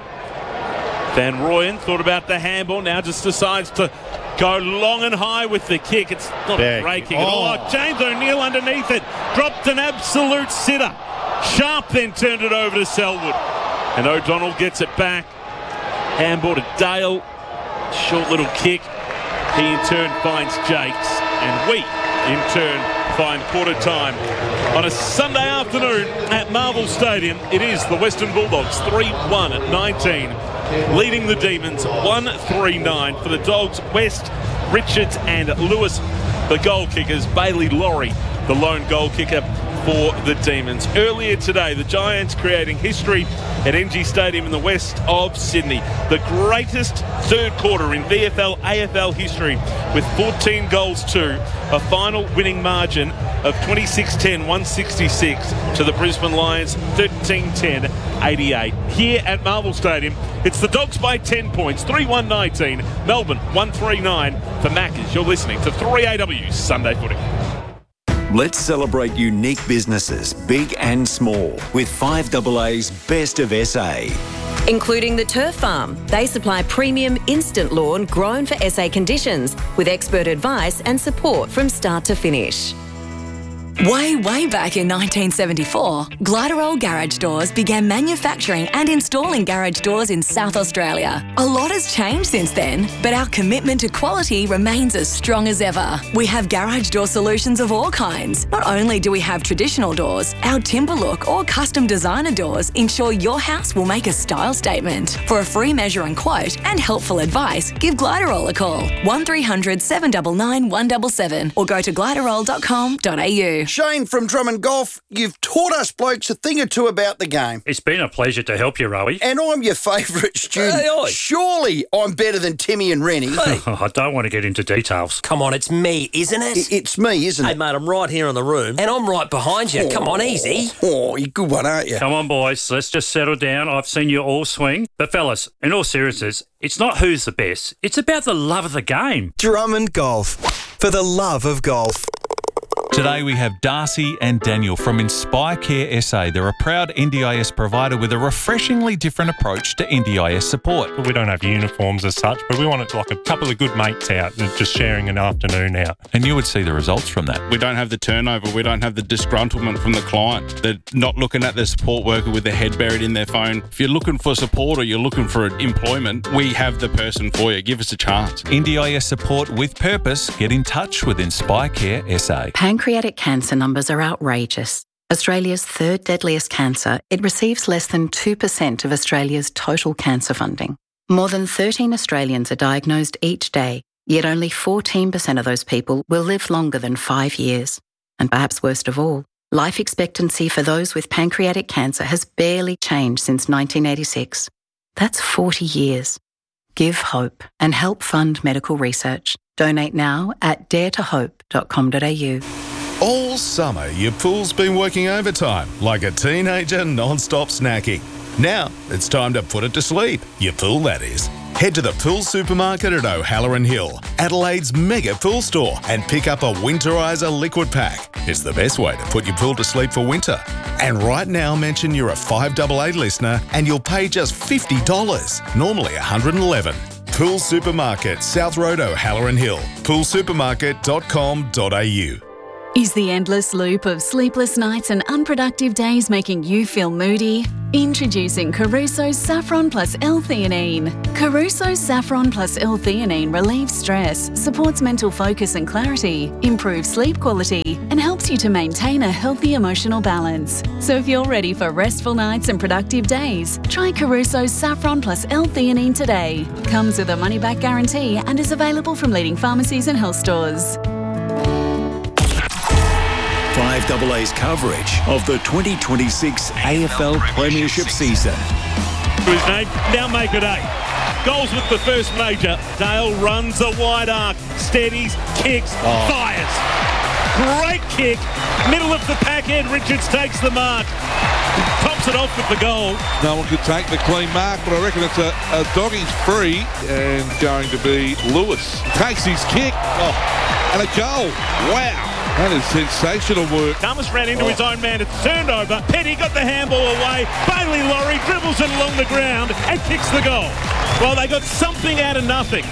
Van Rooyen thought about the handball. Now just decides to go long and high with the kick. It's not Back. a great kick Oh. at all. Oh, James O'Neill underneath it. Dropped an absolute sitter. Sharp then turned it over to Selwood. And O'Donnell gets it back. Handball to Dale. Short little kick. He in turn finds Jakes. And we in turn find quarter time on a Sunday afternoon at Marvel Stadium. It is the Western Bulldogs three one at nineteen, leading the Demons one three nine. For the Dogs, West, Richards and Lewis, the goal kickers. Bailey Laurie, the lone goal kicker for the Demons. Earlier today, the Giants creating history at N G Stadium in the west of Sydney. The greatest third quarter in V F L A F L history, with fourteen goals to a final winning margin of twenty-six ten, one sixty-six to the Brisbane Lions thirteen ten, eighty-eight. Here at Marvel Stadium, it's the Dogs by ten points, three one nineteen, Melbourne one three nine. For Maccas, you're listening to three A W Sunday Footy. Let's celebrate unique businesses, big and small, with five A A's Best of S A. Including the Turf Farm. They supply premium instant lawn grown for S A conditions with expert advice and support from start to finish. Way, way back in nineteen seventy-four, Gliderol Garage Doors began manufacturing and installing garage doors in South Australia. A lot has changed since then, but our commitment to quality remains as strong as ever. We have garage door solutions of all kinds. Not only do we have traditional doors, our timber look or custom designer doors ensure your house will make a style statement. For a free measure and quote and helpful advice, give Gliderol a call, one three hundred, seven nine nine, one seven seven, or go to gliderol dot com dot a u. Shane from Drummond Golf, you've taught us blokes a thing or two about the game. It's been a pleasure to help you, Rowie. And I'm your favourite student. Hey, oi. Surely I'm better than Timmy and Rennie. Hey. Oh, I don't want to get into details. Come on, it's me, isn't it? I- It's me, isn't Hey, it? mate, I'm right here in the room, and I'm right behind you. Come on, easy. Oh, you're a good one, aren't you? Come on, boys, let's just settle down. I've seen you all swing. But, fellas, in all seriousness, it's not who's the best. It's about the love of the game. Drummond Golf, for the love of golf. Today we have Darcy and Daniel from Inspire Care S A. They're a proud N D I S provider with a refreshingly different approach to N D I S support. We don't have uniforms as such, but we want it like a couple of good mates out and just sharing an afternoon out. And you would see the results from that. We don't have the turnover. We don't have the disgruntlement from the client. They're not looking at the support worker with their head buried in their phone. If you're looking for support or you're looking for employment, we have the person for you. Give us a chance. N D I S support with purpose. Get in touch with Inspire Care S A. Pancreatic cancer numbers are outrageous. Australia's third deadliest cancer, it receives less than two percent of Australia's total cancer funding. More than thirteen Australians are diagnosed each day, yet only fourteen percent of those people will live longer than five years. And perhaps worst of all, life expectancy for those with pancreatic cancer has barely changed since nineteen eighty-six. That's forty years. Give hope and help fund medical research. Donate now at dare to hope dot com dot a u. All summer, your pool's been working overtime, like a teenager non-stop snacking. Now, it's time to put it to sleep. Your pool, that is. Head to the Pool Supermarket at O'Halloran Hill, Adelaide's mega pool store, and pick up a Winterizer liquid pack. It's the best way to put your pool to sleep for winter. And right now, mention you're a five eight eight listener and you'll pay just fifty dollars, normally one hundred eleven dollars. Pool Supermarket, South Road, O'Halloran Hill. pool supermarket dot com dot a u. Is the endless loop of sleepless nights and unproductive days making you feel moody? Introducing Caruso's Saffron Plus L-Theanine. Caruso's Saffron Plus L-Theanine relieves stress, supports mental focus and clarity, improves sleep quality, and helps you to maintain a healthy emotional balance. So if you're ready for restful nights and productive days, try Caruso's Saffron Plus L-Theanine today. Comes with a money-back guarantee and is available from leading pharmacies and health stores. five A A's coverage of the twenty twenty-six A F L Premiership season. His name, now make it eight. Goals with the first major. Dale runs a wide arc, steadies, kicks, Oh. fires. Great kick, middle of the pack end. Richards takes the mark, tops it off with the goal. No one could take the clean mark, but I reckon it's a, a doggy's free and going to be Lewis. Takes his kick oh, and a goal. Wow. That is sensational work. Thomas ran into oh. his own man. It's turned over. Petty got the handball away. Bailey Laurie dribbles it along the ground and kicks the goal. Well, they got something out of nothing.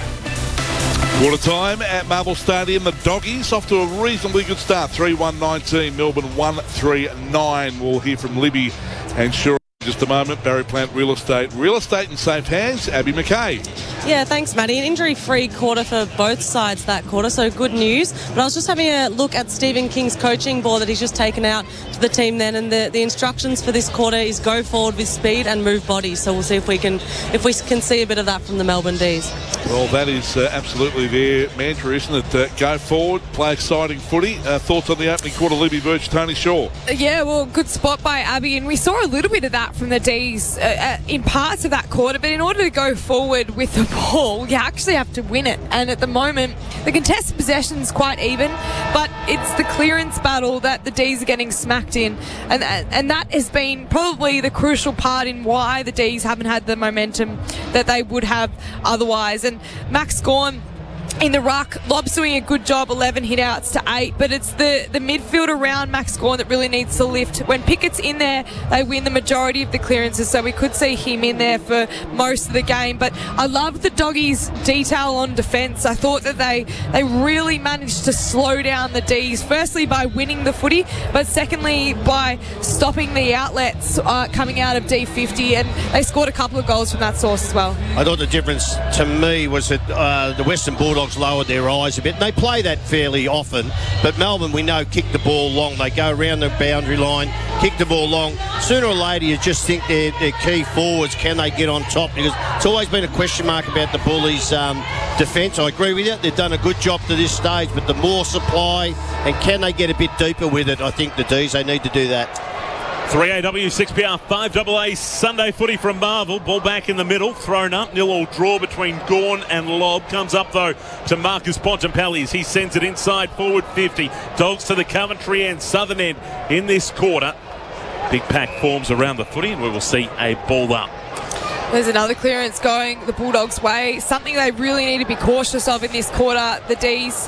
Quarter time at Marvel Stadium. The Doggies off to a reasonably good start. three one nineteen. Melbourne one three nine. We'll hear from Libby and Shura in just a moment. Barry Plant Real Estate. Real Estate in safe hands. Abby McKay. Yeah, thanks, Maddie. An injury-free quarter for both sides that quarter, so good news. But I was just having a look at Stephen King's coaching board that he's just taken out to the team then, and the, the instructions for this quarter is go forward with speed and move bodies. So we'll see if we can if we can see a bit of that from the Melbourne D's. Well, that is uh, absolutely their mantra, isn't it? Uh, go forward, play exciting footy. Uh, thoughts on the opening quarter, Libby Birch, Tony Shaw? Yeah, well, good spot by Abby, and we saw a little bit of that from the D's uh, in parts of that quarter, but in order to go forward with the ball, you actually have to win it. And at the moment, the contested possession's quite even, but it's the clearance battle that the D's are getting smacked in, and and that has been probably the crucial part in why the D's haven't had the momentum that they would have otherwise. And Max Gawn in the ruck, Lob's doing a good job, eleven hit outs to eight, but it's the, the midfield around Max Gawn that really needs to lift. When Pickett's in there, they win the majority of the clearances, so we could see him in there for most of the game. But I love the Doggies' detail on defence. I thought that they, they really managed to slow down the D's, firstly by winning the footy, but secondly by stopping the outlets uh, coming out of D fifty, and they scored a couple of goals from that source as well. I thought the difference to me was that uh, the Western Bulldogs lowered their eyes a bit. And they play that fairly often, but Melbourne, we know, kick the ball long. They go around the boundary line, kick the ball long. Sooner or later, you just think their, their key forwards, can they get on top? Because it's always been a question mark about the Bullies' um, defence. I agree with you. They've done a good job to this stage, but the more supply, and can they get a bit deeper with it? I think the D's, they need to do that. three A W, six P R, five A A Sunday footy from Marvel. Ball back in the middle, thrown up. Nil all draw between Gawn and Lobb. Comes up, though, to Marcus Bontempelli as he sends it inside forward fifty. Dogs to the Coventry end, southern end in this quarter. Big pack forms around the footy, and we will see a ball up. There's another clearance going the Bulldogs' way. Something they really need to be cautious of in this quarter, the D's.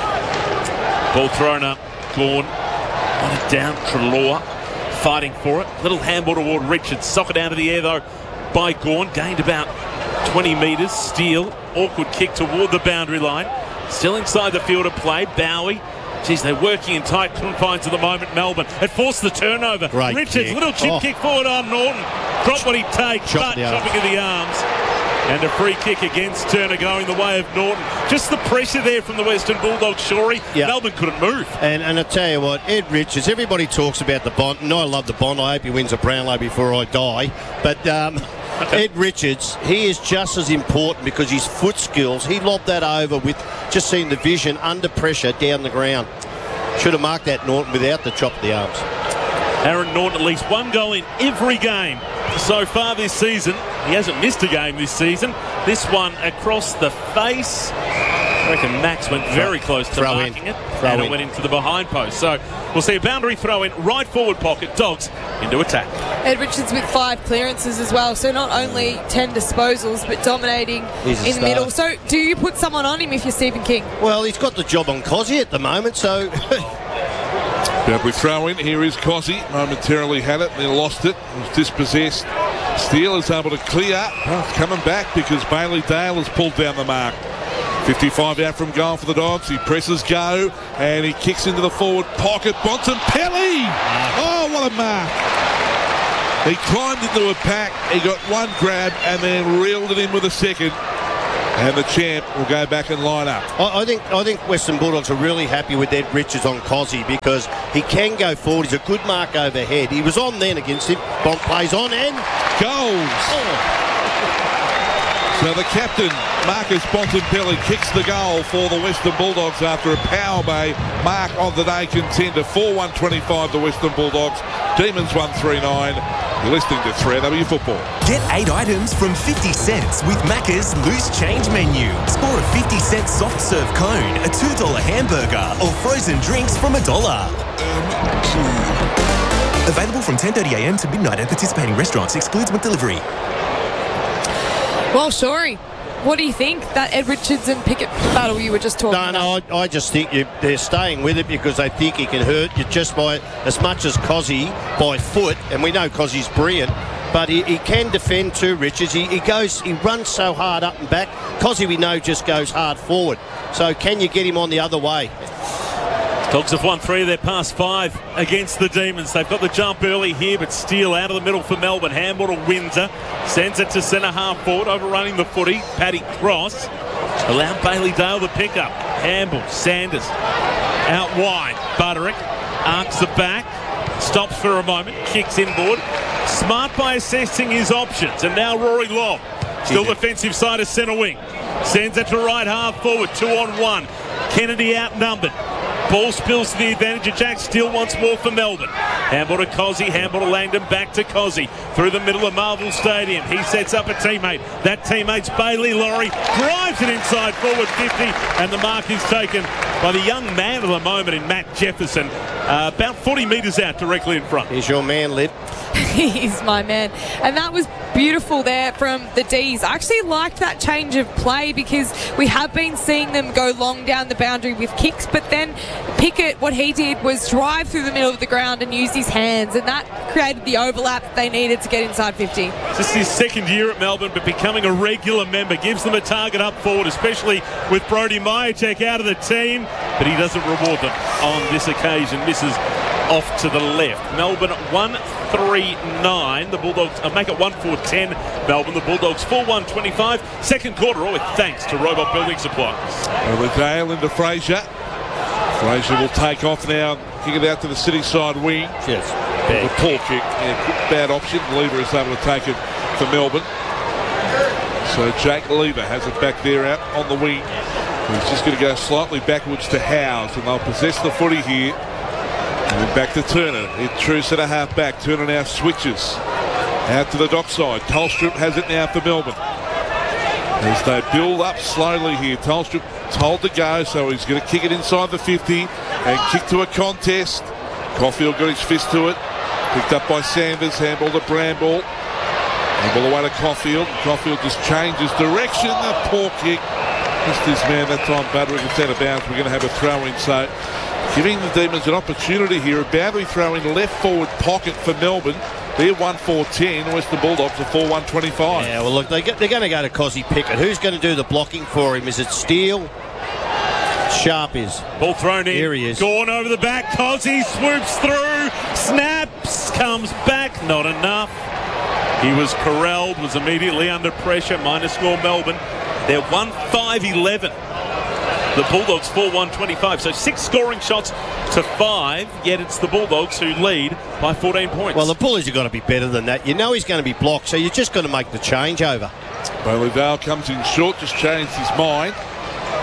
Ball thrown up. Gawn on it down. Treloar fighting for it. Little handball toward Richards. Sock it down to the air, though, by Gawn. Gained about twenty metres. Steele. Awkward kick toward the boundary line. Still inside the field of play. Bowie. Geez, they're working in tight confines at the moment, Melbourne. It forced the turnover. Great Richards, kick. little chip Oh. kick forward on Norton. Drop what he takes, Chop but the arms. chopping of the arms. And a free kick against Turner going the way of Norton. Just the pressure there from the Western Bulldogs, Shorey. Yeah. Melbourne couldn't move. And and I tell you what, Ed Richards, everybody talks about the Bond, and I love the Bond. I hope he wins a Brownlow before I die. But um, Ed Richards, he is just as important because his foot skills, he lobbed that over with just seeing the vision under pressure down the ground. Should have marked that Norton without the chop of the arms. Aaron Norton, at least one goal in every game so far this season. He hasn't missed a game this season. This one across the face. I reckon Max went very close to Throw marking in. it, Throw and in. it went into the behind post. So we'll see a boundary throw in, right forward pocket, Dogs into attack. Ed Richards with five clearances as well, so not only ten disposals but dominating He's a in the star. middle. So do you put someone on him if you're Stephen King? Well, he's got the job on Cozzy at the moment, so Boundary throw in. Here is Cozzy. Momentarily had it, then lost it. Was dispossessed. Steele is able to clear. Well, it's coming back because Bailey Dale has pulled down the mark. fifty-five out from goal for the Dogs. He presses go and he kicks into the forward pocket. Bontempelli! Oh, what a mark! He climbed into a pack. He got one grab and then reeled it in with a second. And the champ will go back and line up. I, I think I think Western Bulldogs are really happy with Ed Richards on Cozzy because he can go forward. He's a good mark overhead. He was on then against him. Bont plays on and goals. Oh. So the captain, Marcus Bontempelli, kicks the goal for the Western Bulldogs after a Power Bay mark on the day contender. four one twenty-five the Western Bulldogs. Demons one three nine. You're listening to three R W Football. Get eight items from fifty cents with Macca's Loose Change menu. Score a fifty cent soft serve cone, a two dollar hamburger, or frozen drinks from a dollar. Available from ten thirty a m to midnight at participating restaurants. Excludes McDelivery. Well, Shorey, what do you think, that Ed Richards and Pickett battle you were just talking No, about? no, I, I just think you, they're staying with it because they think he can hurt you just by as much as Cozzy by foot, and we know Cozzy's brilliant, but he, he can defend too, Richards. He, he goes, he runs so hard up and back. Cozzy, we know, just goes hard forward. So can you get him on the other way? Dogs have won three of their past five against the Demons. They've got the jump early here, but Steele out of the middle for Melbourne. Handball to Windsor. Sends it to centre half forward, overrunning the footy. Paddy Cross. Allowed Bailey Dale to pick up. Handball, Sanders. Out wide. Butterick arcs the back. Stops for a moment. Kicks inboard. Smart by assessing his options. And now Rory Long. Still defensive side of centre wing. Sends it to right half forward. Two on one. Kennedy outnumbered. Ball spills to the advantage of Jack Steele once more for Melbourne. Handball to Cozzy, handball to Langdon, back to Cozzy. Through the middle of Marvel Stadium. He sets up a teammate. That teammate's Bailey Laurie. Drives it inside forward fifty. And the mark is taken by the young man of the moment in Matt Jefferson. Uh, about forty metres out directly in front. Here's your man, Lib. He's my man. And that was beautiful there from the D's. I actually liked that change of play because we have been seeing them go long down the boundary with kicks, but then Pickett, what he did was drive through the middle of the ground and use his hands, and that created the overlap that they needed to get inside fifty. This is his second year at Melbourne, but becoming a regular member gives them a target up forward, especially with Brody Majacek out of the team, but he doesn't reward them on this occasion. Misses off to the left. Melbourne one three nine. The Bulldogs uh, make it one four ten. Melbourne, the Bulldogs four one twenty-five. Second quarter, all with thanks to Robot Building Supplies. Over Dale into Fraser. Fraser will take off now, kick it out to the city side wing. Yes. The poor kick, yeah, bad option. Lever is able to take it for Melbourne. So Jake Lever has it back there out on the wing. He's just going to go slightly backwards to Howes, and they'll possess the footy here. And then back to Turner. In true centre half back. Turner now switches out to the dockside. Tolstrup has it now for Melbourne. As they build up slowly here. Tolstrup told to go, so he's going to kick it inside the fifty and kick to a contest. Caulfield got his fist to it. Picked up by Sanders. Handball to Bramble. Handball away to Caulfield. Caulfield just changes direction. The poor kick. Missed his man that time. Butterick, it's out of bounds. We're going to have a throw in. So giving the Demons an opportunity here. A boundary throw in left forward pocket for Melbourne. They're one four ten. Western Bulldogs are four one twenty-five. Yeah, well, look, they get, they're going to go to Cozzy Pickett. Who's going to do the blocking for him? Is it Steele? Sharp is. Ball thrown in. Here he is. Gone over the back. Cozzy swoops through. Snaps. Comes back. Not enough. He was corralled. Was immediately under pressure. Minus score Melbourne. They're one five eleven. The Bulldogs four one twenty-five. So six scoring shots to five, yet it's the Bulldogs who lead by fourteen points. Well, the Bullies have got to be better than that. You know he's going to be blocked, so you're just going to make the change over. Bailey Dale comes in short, just changed his mind.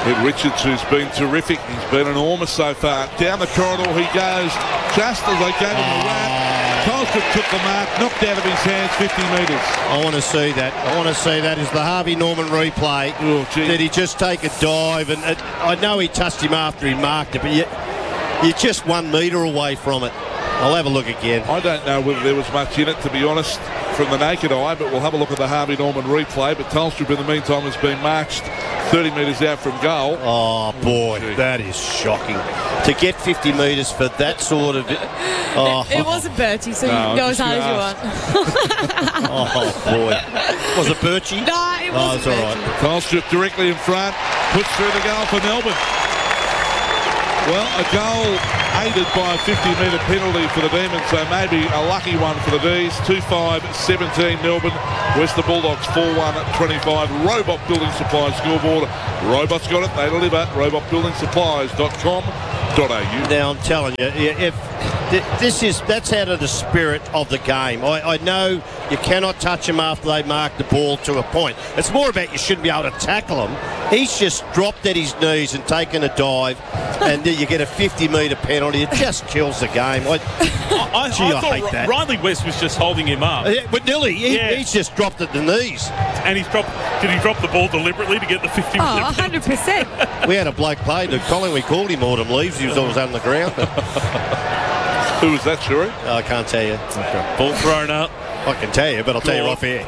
Ed Richards, who's been terrific. He's been enormous so far. Down the corridor he goes, just as they gave him a wrap. Tolstrup took the mark, knocked out of his hands fifty metres. I want to see that. I want to see that is the Harvey Norman replay. Oh, did he just take a dive? And it, I know he touched him after he marked it, but you, you're just one metre away from it. I'll have a look again. I don't know whether there was much in it, to be honest, from the naked eye, but we'll have a look at the Harvey Norman replay. But Tolstrup, in the meantime, has been marched thirty metres out from goal. Oh, boy, oh, that is shocking. To get fifty metres for that sort of... Oh. It, it wasn't Bertie, so no, you can go as hard as you want. Oh, boy. Was it Birchie? No, it wasn't Oh, it's all right. Tolstrup directly in front, puts through the goal for Melbourne. Well, a goal aided by a fifty metre penalty for the Demons, so maybe a lucky one for the D's. two five seventeen Melbourne. West the Bulldogs four one twenty-five. Robot Building Supplies scoreboard. Robots got it, they deliver. robot building supplies dot com dot a u. Now, I'm telling you, if this is that's out of the spirit of the game. I, I know you cannot touch them after they mark the ball to a point. It's more about you shouldn't be able to tackle him. He's just dropped at his knees and taken a dive, and you get a fifty metre penalty. It just kills the game. I, I, gee, I, I thought hate that. Riley West was just holding him up. Yeah, but Nilly, he, Yeah. he's just dropped at the knees. And he's dropped. Did he drop the ball deliberately to get the fifty? Oh, one hundred percent. We had a bloke play to Colin. We called him Autumn Leaves. He was always on the ground. Who was that, Shuri? I can't tell you. Okay. Ball thrown up. I can tell you, but I'll tell you Ball. off air.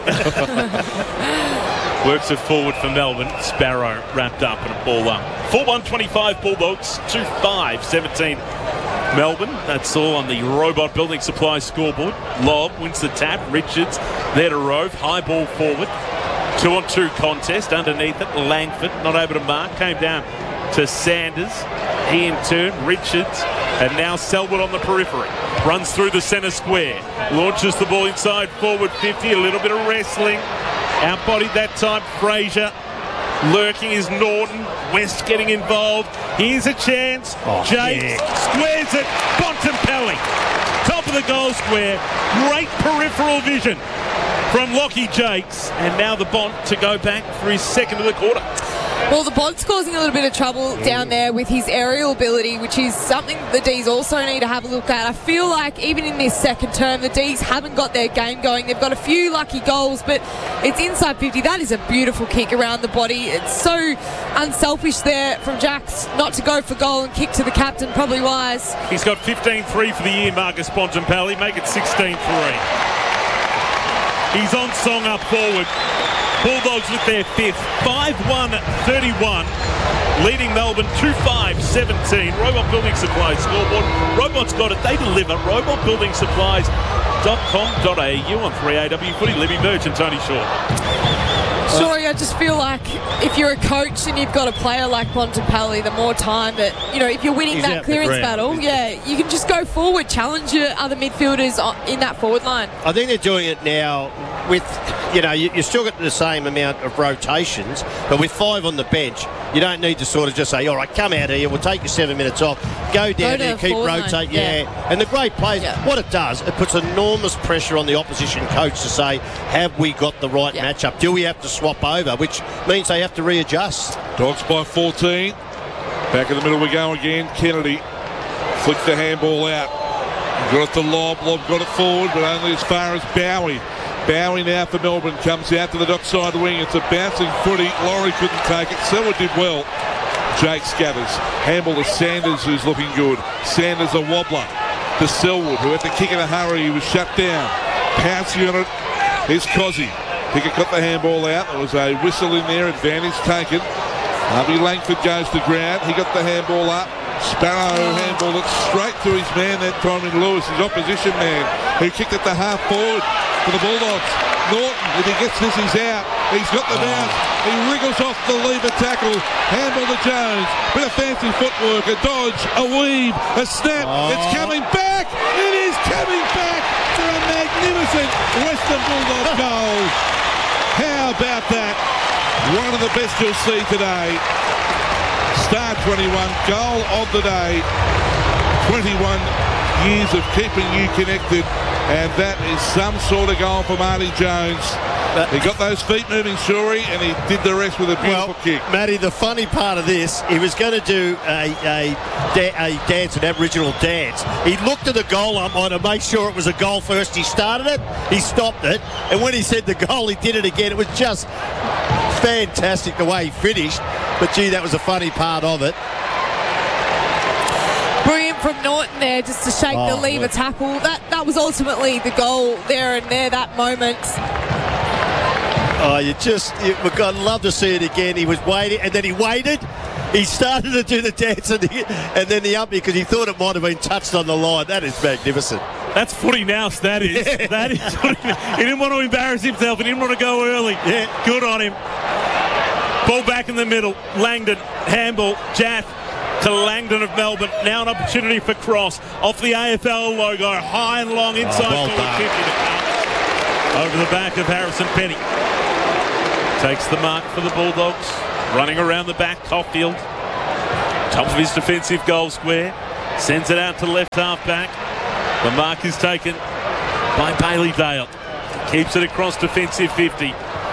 Works it forward for Melbourne. Sparrow wrapped up and a ball up. four one twenty-five Bulldogs. two five seventeen Melbourne. That's all on the Robot Building Supplies scoreboard. Lobb wins the tap. Richards there to Rove. High ball forward. Two on two contest. Underneath it, Langford not able to mark. Came down to Sanders. He in turn, Richards, and now Selwood on the periphery. Runs through the centre square. Launches the ball inside forward fifty. A little bit of wrestling. Outbodied that time, Fraser. Lurking is Norton. West getting involved. Here's a chance. Oh, Jakes yeah. squares it. Bontempelli. Top of the goal square. Great peripheral vision from Lockie Jakes. And now the Bont to go back for his second of the quarter. Well, the Bont's causing a little bit of trouble down there with his aerial ability, which is something the D's also need to have a look at. I feel like even in this second term, the D's haven't got their game going. They've got a few lucky goals, but it's inside fifty. That is a beautiful kick around the body. It's so unselfish there from Jacks not to go for goal and kick to the captain, probably wise. He's got fifteen three for the year, Marcus Bontempelli. Make it sixteen three. He's on song up forward. Bulldogs with their fifth. five one thirty-one. Leading Melbourne two five seventeen. Robot Building Supplies scoreboard. Robot's got it. They deliver. robot building supplies dot com dot a u on three A W Footy. Libby Birch and Tony Shaw. Sorry, I just feel like if you're a coach and you've got a player like Bontempelli, the more time that, you know, if you're winning He's out that the clearance ground. battle, yeah, you can just go forward, challenge your other midfielders on- in that forward line. I think they're doing it now with, you know, you, you still got the same amount of rotations, but with five on the bench, you don't need to sort of just say, all right, come out here, we'll take you seven minutes off, go down to there, the keep forward line, rotating, yeah. yeah. And the great players, Yeah. what it does, it puts enormous pressure on the opposition coach to say, have we got the right Yeah. matchup? Do we have to swap over? Which means they have to readjust. Dogs by fourteen. Back in the middle we go again. Kennedy flicked the handball out. Got it to Lobb. Lobb got it forward, but only as far as Bowie. Bowie now for Melbourne comes out to the dockside wing. It's a bouncing footy. Laurie couldn't take it. Selwood did well. Jake scatters. Handball to Sanders, who's looking good. Sanders a wobbler to Selwood, who had to kick in a hurry. He was shut down. Pouncing on it. Here's Cozzy. Pickett got the handball out. There was a whistle in there. Advantage taken. Harvey Langford goes to ground. He got the handball up. Sparrow handballed it straight to his man that time in Lewis, his opposition man, who kicked it to half forward for the Bulldogs. Norton, if he gets this, he's out. He's got the bounce. He wriggles off the lever tackle. Handball to Jones. Bit of fancy footwork. A dodge, a weave, a snap. Oh. It's coming back. It is coming back for a magnificent Western Bulldogs goal. How about that? One of the best you'll see today. Star twenty-one, goal of the day. twenty-one years of keeping you connected, and that is some sort of goal for Marty Jones. He got those feet moving, Shorey, and he did the rest with a beautiful well, kick. Matty, the funny part of this, he was going to do a, a, da- a dance, an Aboriginal dance. He looked at the goal umpire to make sure it was a goal first. He started it, he stopped it, and when he said the goal, he did it again. It was just fantastic the way he finished. But, gee, that was a funny part of it. Brilliant from Norton there, just to shake Oh, the lever look. tackle. That that was ultimately the goal there and there, that moment. Oh, you just, you, we've got to love to see it again. He was waiting, and then he waited. He started to do the dance, and, he, and then the umpire, because he thought it might have been touched on the line. That is magnificent. That's footy now, that is. That is footy. He didn't want to embarrass himself. He didn't want to go early. Yeah. Good on him. Ball back in the middle. Langdon, handball, Jaff to Langdon of Melbourne. Now an opportunity for cross. Off the A F L logo. High and long inside Oh, well forward done. fifty to come. Over the back of Harrison Penny. Takes the mark for the Bulldogs. Running around the back. Caulfield. Top of his defensive goal square. Sends it out to left half back. The mark is taken by Bailey Dale. Keeps it across defensive fifty.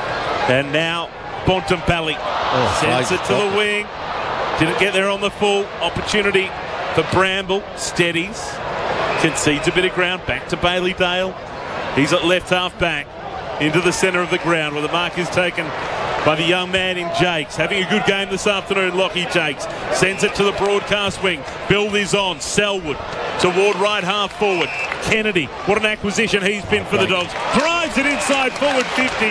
And now Bontempelli Oh, sends nice. it to the wing. Didn't get there on the full. Opportunity for Bramble. Steadies. Concedes a bit of ground. Back to Bailey Dale. He's at left half back. Into the centre of the ground where the mark is taken by the young man in Jakes. Having a good game this afternoon, Lockie Jakes. Sends it to the broadcast wing. Build is on. Selwood toward right half forward. Kennedy. What an acquisition he's been for the Dogs. Drives it inside forward fifty.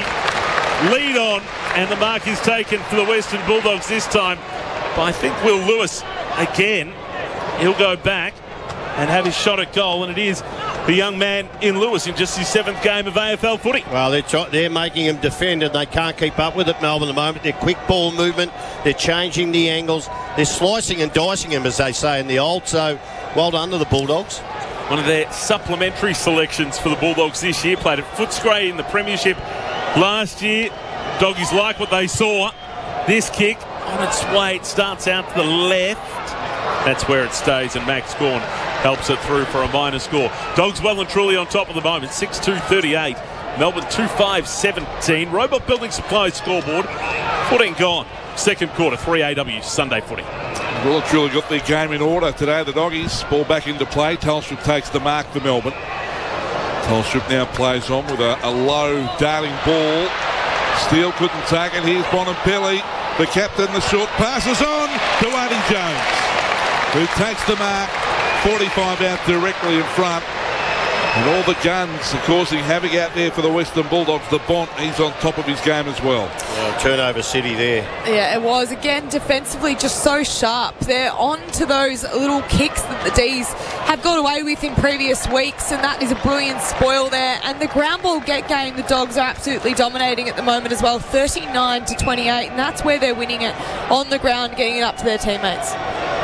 Lead on. And the mark is taken for the Western Bulldogs this time by, I think, Will Lewis again. He'll go back and have his shot at goal, and it is the young man in Lewis in just his seventh game of A F L footy. Well, they're, try- they're making him defend, and they can't keep up with it, Melbourne, at the moment. They're quick ball movement. They're changing the angles. They're slicing and dicing him, as they say in the old. So, well done to the Bulldogs. One of their supplementary selections for the Bulldogs this year. Played at Footscray in the Premiership last year. Doggies like what they saw. This kick on its way. It starts out to the left. That's where it stays, and Max Gawn helps it through for a minor score. Dogs well and truly on top at the moment. six two thirty-eight. Melbourne two five seventeen. Robot Building Supplies scoreboard. fourteen gone. Second quarter. three A W Sunday footy. Well, it's really got their game in order today, the Doggies. Ball back into play. Telstra takes the mark for Melbourne. Telstra now plays on with a, a low darting ball. Steele couldn't take it. Here's Bontempelli. The captain, the short passes on to Artie Jones, who takes the mark. forty-five out directly in front. And all the guns are causing havoc out there for the Western Bulldogs. The Bont, he's on top of his game as well. Yeah, turnover city there. Yeah, it was. Again, defensively just so sharp. They're on to those little kicks that the D's have got away with in previous weeks, and that is a brilliant spoil there. And the ground ball get game, the Dogs are absolutely dominating at the moment as well, thirty-nine to twenty-eight, and that's where they're winning it, on the ground, getting it up to their teammates.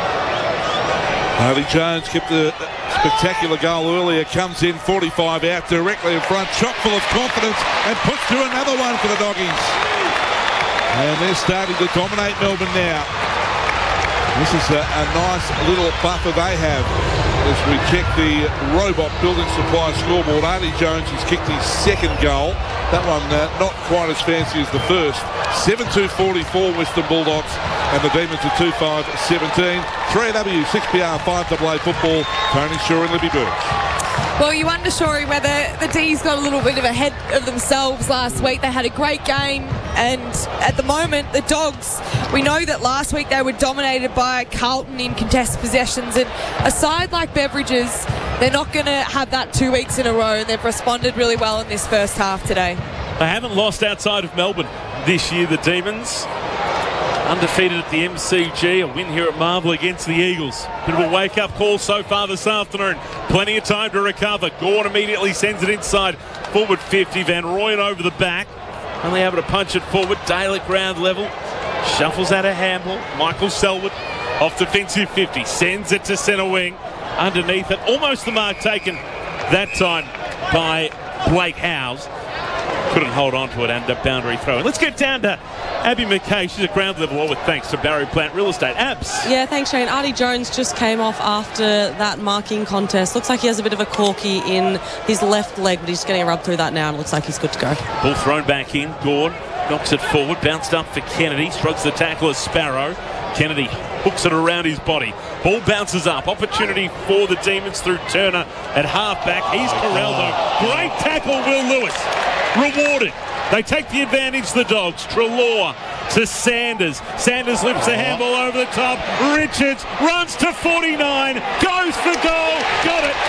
Artie Jones kept a spectacular goal earlier, comes in forty-five out directly in front, chock full of confidence, and puts through another one for the Doggies. And they're starting to dominate Melbourne now. This is a, a nice little buffer they have as we check the Robot Building Supply scoreboard. Artie Jones has kicked his second goal. That one uh, not quite as fancy as the first. seven two forty-four Western Bulldogs, and the Demons are two five seventeen. three A W, six P R, five A A football. Tony Shaw and Libby Birch. Well, you wonder, Shorey, whether the D's got a little bit of ahead of themselves last week. They had a great game, and at the moment, the Dogs, we know that last week they were dominated by Carlton in contested possessions, and a side like Beverages, they're not going to have that two weeks in a row, and they've responded really well in this first half today. They haven't lost outside of Melbourne this year, the Demons. Undefeated at the M C G, a win here at Marvel against the Eagles. Bit of a wake-up call so far this afternoon. Plenty of time to recover. Gawn immediately sends it inside. Forward fifty, Van Rooyen over the back. Only able to punch it forward. Dale at ground level. Shuffles out a handball. Michael Selwood off defensive fifty. Sends it to centre wing. Underneath it. Almost the mark taken that time by Blake Howes. Couldn't hold on to it, and a boundary throw. And let's get down to Abby McKay, she's a ground level with thanks to Barrow Plant Real Estate. Abs. Yeah, thanks, Shane. Artie Jones just came off after that marking contest. Looks like he has a bit of a corky in his left leg, but he's getting a rub through that now and it looks like he's good to go. Ball thrown back in. Gord knocks it forward, bounced up for Kennedy, strikes the tackle as Sparrow. Kennedy hooks it around his body. Ball bounces up. Opportunity for the Demons through Turner at halfback. He's Corraldo. Great tackle, Will Lewis. Rewarded. They take the advantage, the Dogs. Treloar to Sanders. Sanders lifts the handball over the top. Richards runs to forty-nine. Goes for goal. Got it.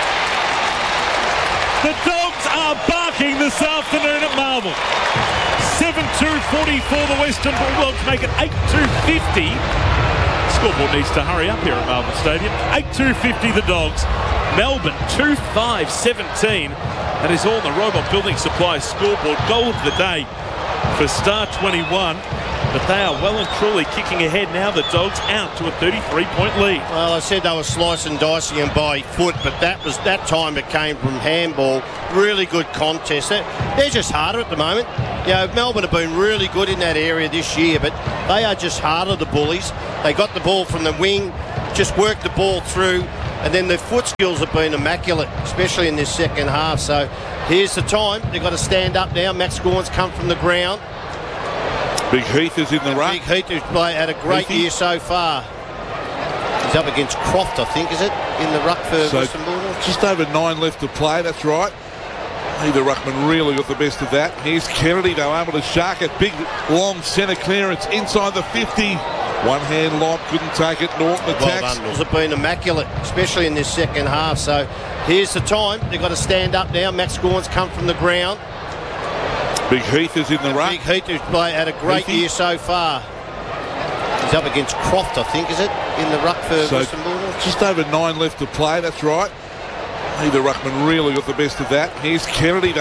The Dogs are barking this afternoon at Marvel. seven two forty-four, the Western Bulldogs make it eight two fifty. Scoreboard needs to hurry up here at Marvel Stadium. eight two fifty, the Dogs. Melbourne two five seventeen. That is all the Robot Building Supply scoreboard. Goal of the day for Star twenty-one. But they are well and truly kicking ahead now. The Dogs out to a thirty-three point lead. Well, I said they were slicing and dicing him by foot, but that was that time it came from handball. Really good contest. They're, they're just harder at the moment. You know, Melbourne have been really good in that area this year, but they are just harder, the Bullies. They got the ball from the wing, just worked the ball through, and then their foot skills have been immaculate, especially in this second half. So here's the time. They've got to stand up now. Max Gawn's come from the ground. Big Heath is in the ruck. Big Heath has played, had a great Heathy. year so far. He's up against Croft, I think, is it, in the ruck for So Western Bulldogs? just over nine left to play, that's right. Either ruckman really got the best of that. Here's Kennedy, they were able to shark it. Big, long centre clearance inside the fifty. One hand lob, couldn't take it. Norton attacks. Well have been immaculate, especially in this second half. So here's the time. They've got to stand up now. Max Gawn's come from the ground. Big Heath is in the ruck. Big Heath has played, had a great Heathy. year so far. He's up against Croft, I think, is it, in the ruck for So Western Bulldogs? just over nine left to play, that's right. Either ruckman really got the best of that. Here's Kennedy.